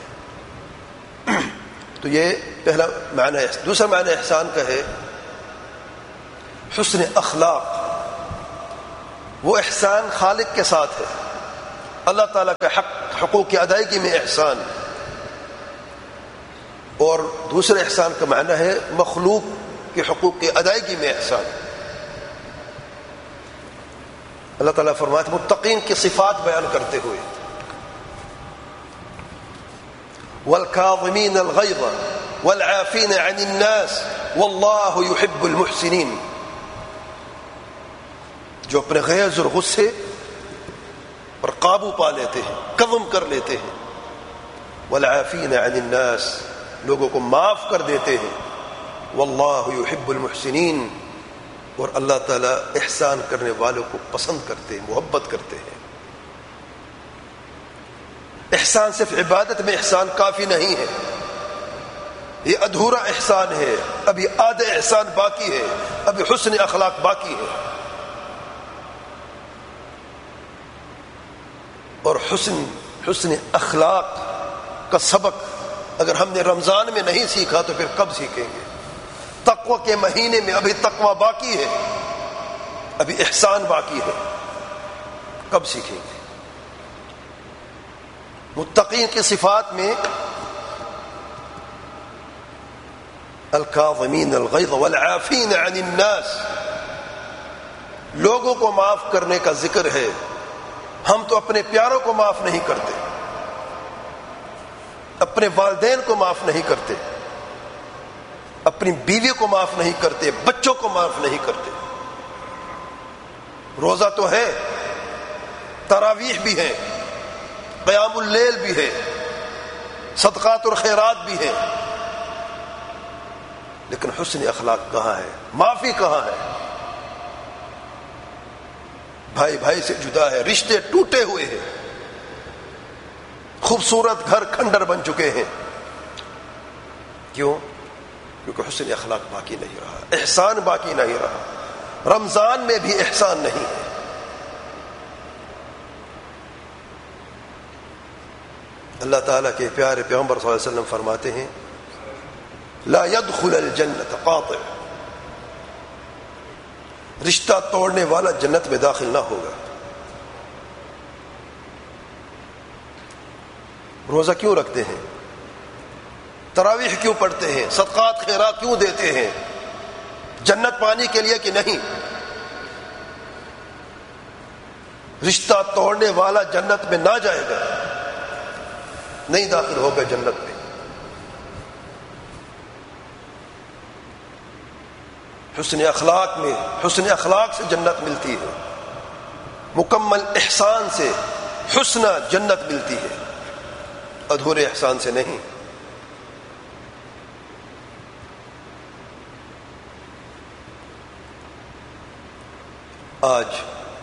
تو یہ پہلا معنی ہے۔ دوسرا معنی احسان کا ہے حسن اخلاق۔ وہ احسان خالق کے ساتھ ہے، اللہ تعالیٰ کا حق حقوق کی ادائیگی میں احسان، اور دوسرے احسان کا معنی ہے مخلوق کے حقوق کی ادائیگی میں احسان. اللہ تعالیٰ فرماتے ہیں متقین کی صفات بیان کرتے ہوئے والکاظمین الغیظ والعافین عن الناس واللہ یحب المحسنین، جو اپنے غیظ اور غصے پر قابو پا لیتے ہیں، کظم کر لیتے ہیں. والعافین عن الناس، لوگوں کو معاف کر دیتے ہیں. واللہ یحب المحسنین، اور اللہ تعالیٰ احسان کرنے والوں کو پسند کرتے ہیں، محبت کرتے ہیں. احسان صرف عبادت میں احسان کافی نہیں ہے، یہ ادھورا احسان ہے، ابھی آدھا احسان باقی ہے، ابھی حسن اخلاق باقی ہے. اور حسن حسن اخلاق کا سبق اگر ہم نے رمضان میں نہیں سیکھا تو پھر کب سیکھیں گے؟ تقوی کے مہینے میں ابھی تقوی باقی ہے، ابھی احسان باقی ہے، کب سیکھیں گے؟ متقین کی صفات میں الکاظمین الغیظ والعافین عن الناس، لوگوں کو معاف کرنے کا ذکر ہے. ہم تو اپنے پیاروں کو معاف نہیں کرتے، اپنے والدین کو معاف نہیں کرتے، اپنی بیوی کو معاف نہیں کرتے، بچوں کو معاف نہیں کرتے. روزہ تو ہے، تراویح بھی ہے، قیام اللیل بھی ہے، صدقات اور خیرات بھی ہے، لیکن حسن اخلاق کہاں ہے؟ معافی کہاں ہے؟ بھائی بھائی سے جدا ہے، رشتے ٹوٹے ہوئے ہیں، خوبصورت گھر کھنڈر بن چکے ہیں. کیوں؟ کیونکہ حسن اخلاق باقی نہیں رہا، احسان باقی نہیں رہا. رمضان میں بھی احسان نہیں ہے. اللہ تعالیٰ کے پیارے پیغمبر صلی اللہ علیہ وسلم فرماتے ہیں لا يدخل الجنت قاطع، رشتہ توڑنے والا جنت میں داخل نہ ہوگا. روزہ کیوں رکھتے ہیں؟ تراویح کیوں پڑھتے ہیں؟ صدقات خیرات کیوں دیتے ہیں؟ جنت پانے کے لیے کہ نہیں؟ رشتہ توڑنے والا جنت میں نہ جائے گا، نہیں داخل ہوگا جنت میں. حسن اخلاق میں، حسن اخلاق سے جنت ملتی ہے، مکمل احسان سے حسن جنت ملتی ہے، ادھورے احسان سے نہیں. آج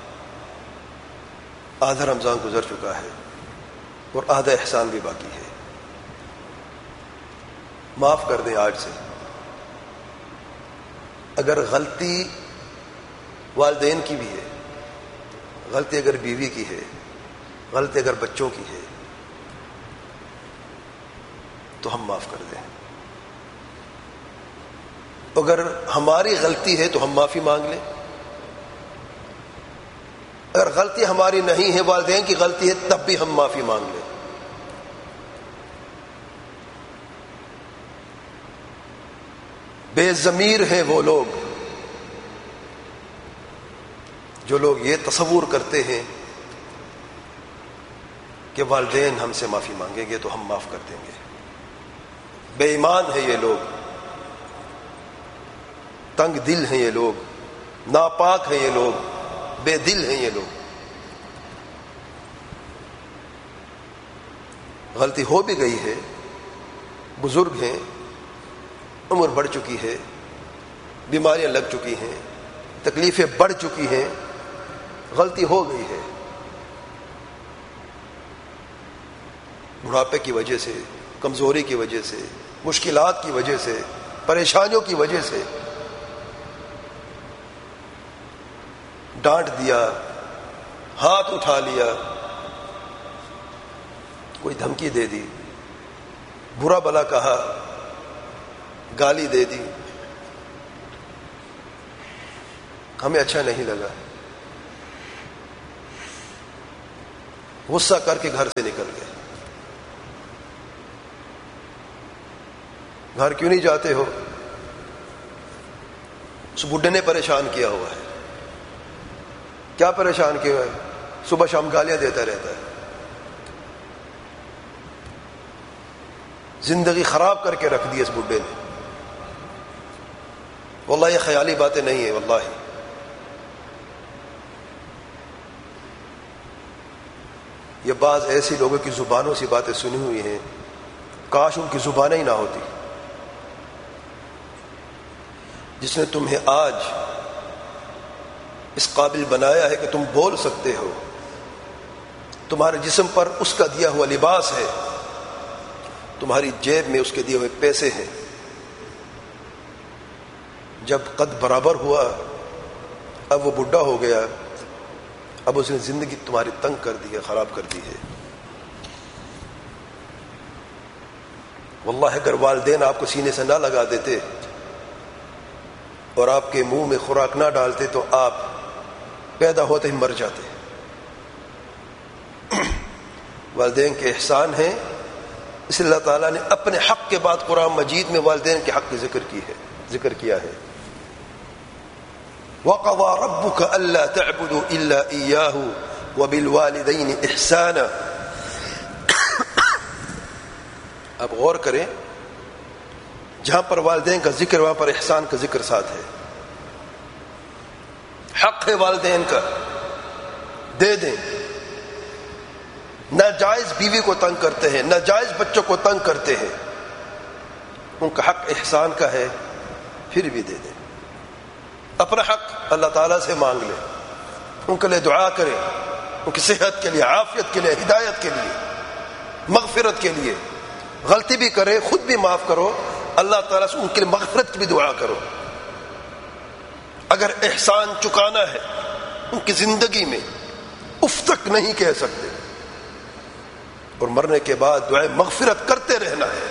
آدھا رمضان گزر چکا ہے اور آدھا احسان بھی باقی ہے. معاف کر دیں آج سے. اگر غلطی والدین کی بھی ہے، غلطی اگر بیوی کی ہے، غلطی اگر بچوں کی ہے، تو ہم معاف کر دیں. اگر ہماری غلطی ہے تو ہم معافی مانگ لیں. اگر غلطی ہماری نہیں ہے، والدین کی غلطی ہے، تب بھی ہم معافی مانگ لیں. بے ضمیر ہیں وہ لوگ جو لوگ یہ تصور کرتے ہیں کہ والدین ہم سے معافی مانگیں گے تو ہم معاف کر دیں گے. بے ایمان ہیں یہ لوگ، تنگ دل ہیں یہ لوگ، ناپاک ہیں یہ لوگ، بے دل ہیں یہ لوگ. غلطی ہو بھی گئی ہے، بزرگ ہیں، عمر بڑھ چکی ہے، بیماریاں لگ چکی ہیں، تکلیفیں بڑھ چکی ہیں، غلطی ہو گئی ہے. بڑھاپے کی وجہ سے، کمزوری کی وجہ سے، مشکلات کی وجہ سے، پریشانیوں کی وجہ سے ڈانٹ دیا، ہاتھ اٹھا لیا، کوئی دھمکی دے دی، برا بلا کہا، گالی دے دی، ہمیں اچھا نہیں لگا، غصہ کر کے گھر سے نکل گئے. گھر کیوں نہیں جاتے ہو؟ اس بڈھے نے پریشان کیا ہوا ہے. کیا پریشان کیا ہوا ہے؟ صبح شام گالیاں دیتا رہتا ہے، زندگی خراب کر کے رکھ دی اس بڈھے نے. واللہ یہ خیالی باتیں نہیں ہیں، واللہ یہ بعض ایسی لوگوں کی زبانوں سے باتیں سنی ہوئی ہیں، کاش ان کی زبانیں ہی نہ ہوتی. جس نے تمہیں آج اس قابل بنایا ہے کہ تم بول سکتے ہو، تمہارے جسم پر اس کا دیا ہوا لباس ہے، تمہاری جیب میں اس کے دیے ہوئے پیسے ہیں. جب قد برابر ہوا، اب وہ بڈھا ہو گیا، اب اس نے زندگی تمہاری تنگ کر دی ہے، خراب کر دی ہے. واللہ اگر والدین آپ کو سینے سے نہ لگا دیتے اور آپ کے منہ میں خوراک نہ ڈالتے تو آپ پیدا ہوتے ہی مر جاتے. والدین کے احسان ہیں، اس لیے اللہ تعالیٰ نے اپنے حق کے بعد قرآن مجید میں والدین کے حق کی ذکر کی ہے ذکر کیا ہے. وَقَضَى رَبُّكَ أَلَّا تَعْبُدُوا إِلَّا إِيَّاهُ وَبِالْوَالِدَيْنِ إِحْسَانًا. اب غور کریں، جہاں پر والدین کا ذکر وہاں پر احسان کا ذکر ساتھ ہے. حق ہے والدین کا، دے دیں. ناجائز بیوی کو تنگ کرتے ہیں، ناجائز بچوں کو تنگ کرتے ہیں، ان کا حق احسان کا ہے، پھر بھی دے دیں. اپنا حق اللہ تعالیٰ سے مانگ لیں، ان کے لیے دعا کریں، ان کی صحت کے لیے، عافیت کے لیے، ہدایت کے لیے، مغفرت کے لیے. غلطی بھی کرے خود بھی معاف کرو، اللہ تعالیٰ سے ان کے لیے مغفرت کی بھی دعا کرو. اگر احسان چکانا ہے ان کی زندگی میں، اف تک نہیں کہہ سکتے، اور مرنے کے بعد دعائیں مغفرت کرتے رہنا ہے.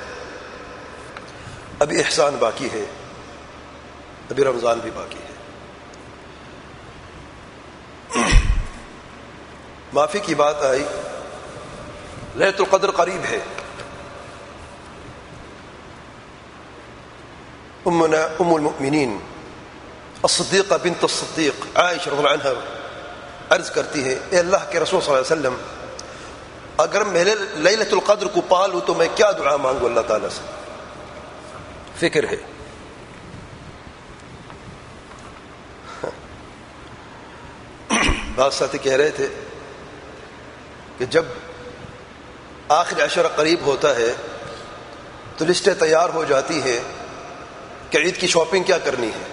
ابھی احسان باقی ہے، ابھی رمضان بھی باقی ہے. معافی کی بات آئی، لیلۃ القدر قریب ہے. امنا ام المؤمنین الصدیقہ بنت الصدیق عائشہ رضی اللہ عنہا عرض کرتی ہے، اے اللہ کے رسول صلی اللہ علیہ وسلم، اگر میں لیلۃ القدر کو پالوں تو میں کیا دعا مانگوں اللہ تعالیٰ سے؟ فکر ہے. بعض ساتھی کہہ رہے تھے کہ جب آخر عشرہ قریب ہوتا ہے تو لسٹیں تیار ہو جاتی ہیں کہ عید کی شاپنگ کیا کرنی ہے.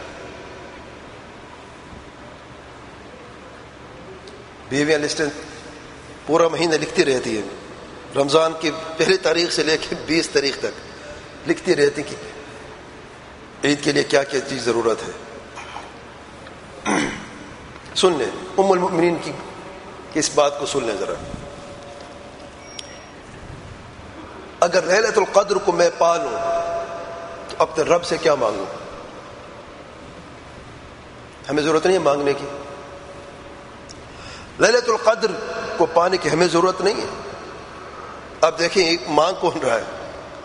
بیویاں لسٹیں پورا مہینہ لکھتی رہتی ہیں، رمضان کی پہلی تاریخ سے لے کے بیس تاریخ تک لکھتی رہتی کہ عید کے لیے کیا کیا چیز ضرورت ہے. سن لیں ام المؤمنین کی اس بات کو سن لیں ذرا. اگر لیلۃ القدر کو میں پالوں تو اپنے رب سے کیا مانگوں؟ ہمیں ضرورت نہیں ہے مانگنے کی. لیلۃ القدر کو پانے کی ہمیں ضرورت نہیں ہے. اب دیکھیں ایک مانگ کون رہا ہے؟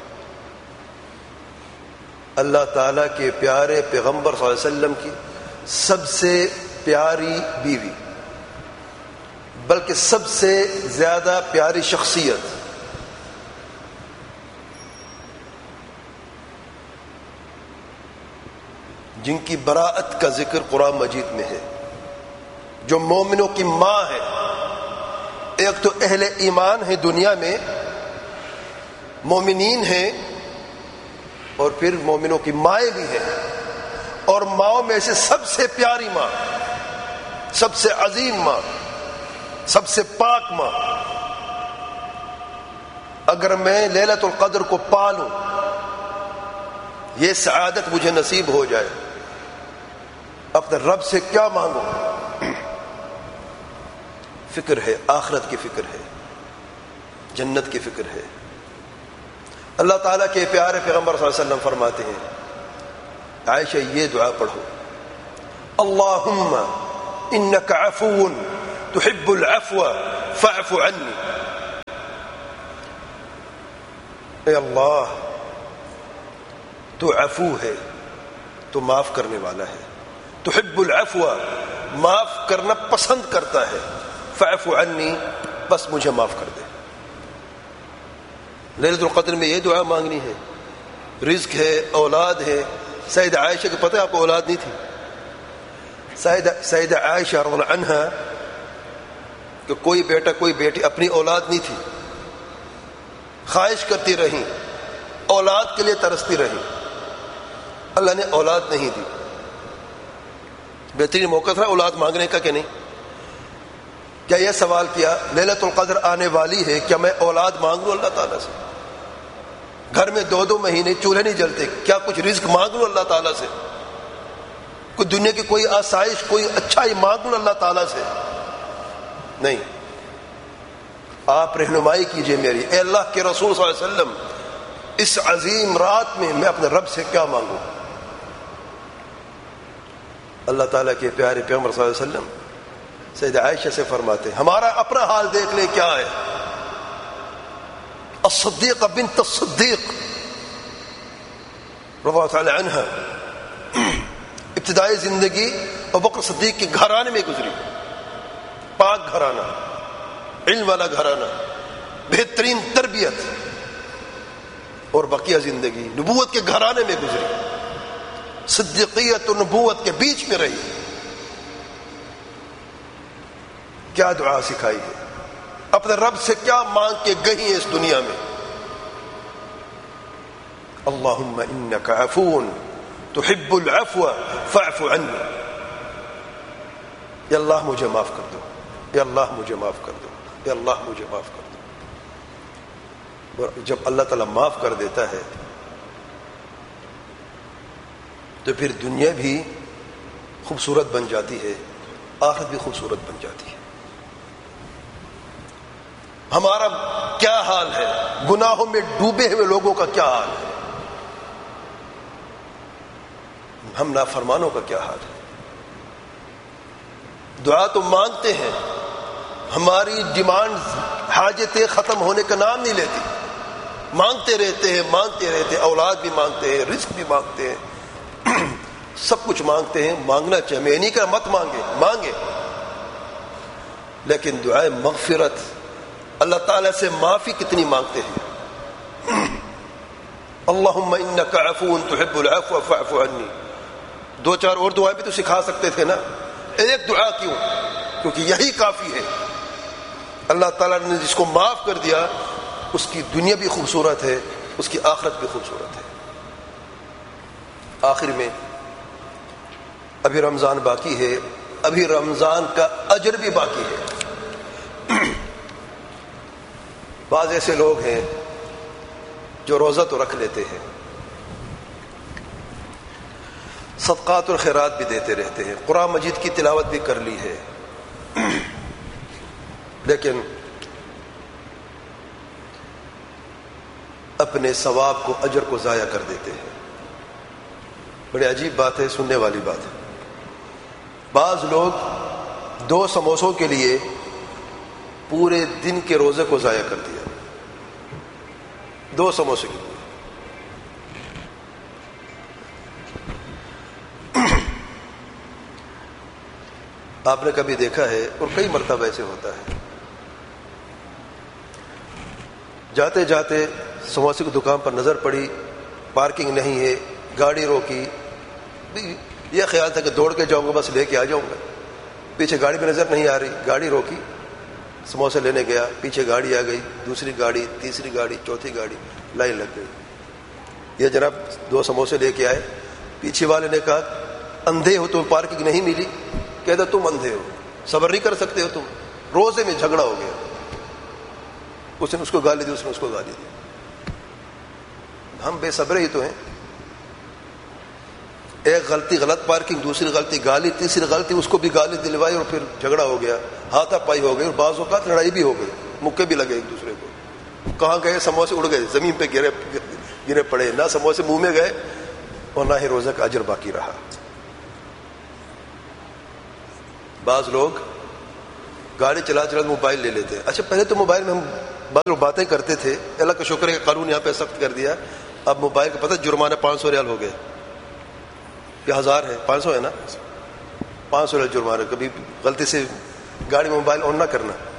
اللہ تعالیٰ کے پیارے پیغمبر صلی اللہ علیہ وسلم کی سب سے پیاری بیوی، بلکہ سب سے زیادہ پیاری شخصیت، جن کی براءت کا ذکر قرآن مجید میں ہے، جو مومنوں کی ماں ہے. ایک تو اہل ایمان ہے دنیا میں، مومنین ہیں، اور پھر مومنوں کی مائیں بھی ہیں، اور ماؤں میں سے سب سے پیاری ماں، سب سے عظیم ماں، سب سے پاک ماں. اگر میں لیلۃ القدر کو پالوں، یہ سعادت مجھے نصیب ہو جائے، اپنے رب سے کیا مانگوں؟ فکر ہے، آخرت کی فکر ہے، جنت کی فکر ہے. اللہ تعالیٰ کے پیارے پیغمبر صلی اللہ علیہ وسلم فرماتے ہیں، عائشہ یہ دعا پڑھو، اللہم انک عفو تحب العفو فاعف عنی. اے اللہ، تو عفو ہے، تو معاف کرنے والا ہے. تحب العفو، معاف کرنا پسند کرتا ہے. فاعف عنی، بس مجھے معاف کر دے. لیلۃ القدر میں یہ دعا مانگنی ہے. رزق ہے، اولاد ہے. سیدہ عائشہ کو پتہ ہے آپ کو اولاد نہیں تھی. سیدہ سیدہ عائشہ رضی اللہ عنہا کہ کوئی بیٹا کوئی بیٹی، اپنی اولاد نہیں تھی. خواہش کرتی رہیں، اولاد کے لیے ترستی رہیں. اللہ نے اولاد نہیں دی. بہترین موقع تھا اولاد مانگنے کا کہ نہیں. کیا یہ سوال کیا لیلۃ القدر آنے والی ہے، کیا میں اولاد مانگ لوں اللہ تعالیٰ سے؟ گھر میں دو دو مہینے چولہے نہیں جلتے، کیا کچھ رزق مانگ لوں اللہ تعالیٰ سے؟ کوئی دنیا کی کوئی آسائش، کوئی اچھائی مانگ لوں اللہ تعالیٰ سے؟ نہیں. آپ رہنمائی کیجئے میری. اے اللہ کے رسول صلی اللہ علیہ وسلم، اس عظیم رات میں میں اپنے رب سے کیا مانگوں؟ اللہ تعالیٰ کے پیارے پیغمبر صلی اللہ علیہ وسلم سیدہ عائشہ سے فرماتے ہیں، ہمارا اپنا حال دیکھ لے کیا ہے. الصدیقہ بنت الصدیق رضی اللہ تعالی عنہ ابتدائی زندگی ابوبکر صدیق کے گھرانے میں گزری. پاک گھرانہ، علم والا گھرانہ، بہترین تربیت، اور بقیہ زندگی نبوت کے گھرانے میں گزری. صدیقیت اور نبوت کے بیچ میں رہی. کیا دعا سکھائی ہے، اپنے رب سے کیا مانگ کے گئی ہیں اس دنیا میں. اللہم انک عفو تحب العفو فاعف عنی. یا اللہ مجھے معاف کر دو، یا اللہ مجھے معاف کر دو، یا اللہ مجھے معاف کر دو. جب اللہ تعالیٰ معاف کر دیتا ہے تو پھر دنیا بھی خوبصورت بن جاتی ہے، آخرت بھی خوبصورت بن جاتی ہے. ہمارا کیا حال ہے، گناہوں میں ڈوبے ہوئے لوگوں کا کیا حال ہے، ہم نافرمانوں کا کیا حال ہے. دعا تو مانگتے ہیں، ہماری ڈیمانڈ، حاجتیں ختم ہونے کا نام نہیں لیتی. مانگتے رہتے ہیں، مانگتے رہتے ہیں. اولاد بھی مانگتے ہیں، رزق بھی مانگتے ہیں، سب کچھ مانگتے ہیں. مانگنا چاہیے، میں نہیں کہ مت مانگے، مانگے، لیکن دعائے مغفرت، اللہ تعالیٰ سے معافی کتنی مانگتے ہیں. اللہم انک عفو تحب العفو فاعف عنی. دو چار اور دعائیں بھی تو سکھا سکتے تھے نا. ایک دعا کیوں؟ کیونکہ یہی کافی ہے. اللہ تعالیٰ نے جس کو معاف کر دیا اس کی دنیا بھی خوبصورت ہے، اس کی آخرت بھی خوبصورت ہے. آخر میں ابھی رمضان باقی ہے، ابھی رمضان کا اجر بھی باقی ہے. بعض ایسے لوگ ہیں جو روزہ تو رکھ لیتے ہیں، صدقات اور خیرات بھی دیتے رہتے ہیں، قرآن مجید کی تلاوت بھی کر لی ہے، لیکن اپنے ثواب کو، اجر کو ضائع کر دیتے ہیں. بڑی عجیب بات ہے، سننے والی بات ہے. بعض لوگ دو سموسوں کے لیے پورے دن کے روزے کو ضائع کر دیا. دو سموسے کے لیے. آپ نے کبھی دیکھا ہے، اور کئی مرتبہ ایسے ہوتا ہے، جاتے جاتے سموسے کی دکان پر نظر پڑی، پارکنگ نہیں ہے، گاڑی روکی. یہ خیال تھا کہ دوڑ کے جاؤں گا، بس لے کے آ جاؤں گا. پیچھے گاڑی بھی نظر نہیں آ رہی، گاڑی روکی، سموسے لینے گیا، پیچھے گاڑی آ گئی، دوسری گاڑی، تیسری گاڑی، چوتھی گاڑی، لائن لگ گئی. یہ جناب دو سموسے لے کے آئے. پیچھے والے نے کہا اندھے ہو تو پارکنگ نہیں ملی. کہتا تم اندھے ہو، صبر نہیں کر سکتے ہو تم. روزے میں جھگڑا ہو گیا. اس نے اس کو گالی دی، اس نے اس کو گالی دی. ہم بے صبرے ہی تو ہیں. ایک غلطی غلط پارکنگ، دوسری غلطی گالی، تیسری غلطی اس کو بھی گالی دلوائی، اور پھر جھگڑا ہو گیا، ہاتھا پائی ہو گئی، اور بعض اوقات لڑائی بھی ہو گئی، مکے بھی لگے ایک دوسرے کو. کہاں گئے؟ سموسے اڑ گئے، زمین پہ گرے گرے پڑے. نہ سموسے منہ میں گئے اور نہ ہی روزہ کا اجر باقی رہا. بعض لوگ گاڑی چلا چلا موبائل لے لیتے ہیں. اچھا پہلے تو موبائل میں ہم بعض لوگ باتیں کرتے تھے، اللہ کا شکر ہے کہ قانون یہاں پہ سخت کر دیا. اب موبائل کا پتہ جرمانہ پانچ سو ریال ہو گئے یا ہزار ہے؟ پانچ سو ہے نا، پانچ سو ریال جرمانہ. کبھی غلطی سے گاڑی میں موبائل آن نہ کرنا.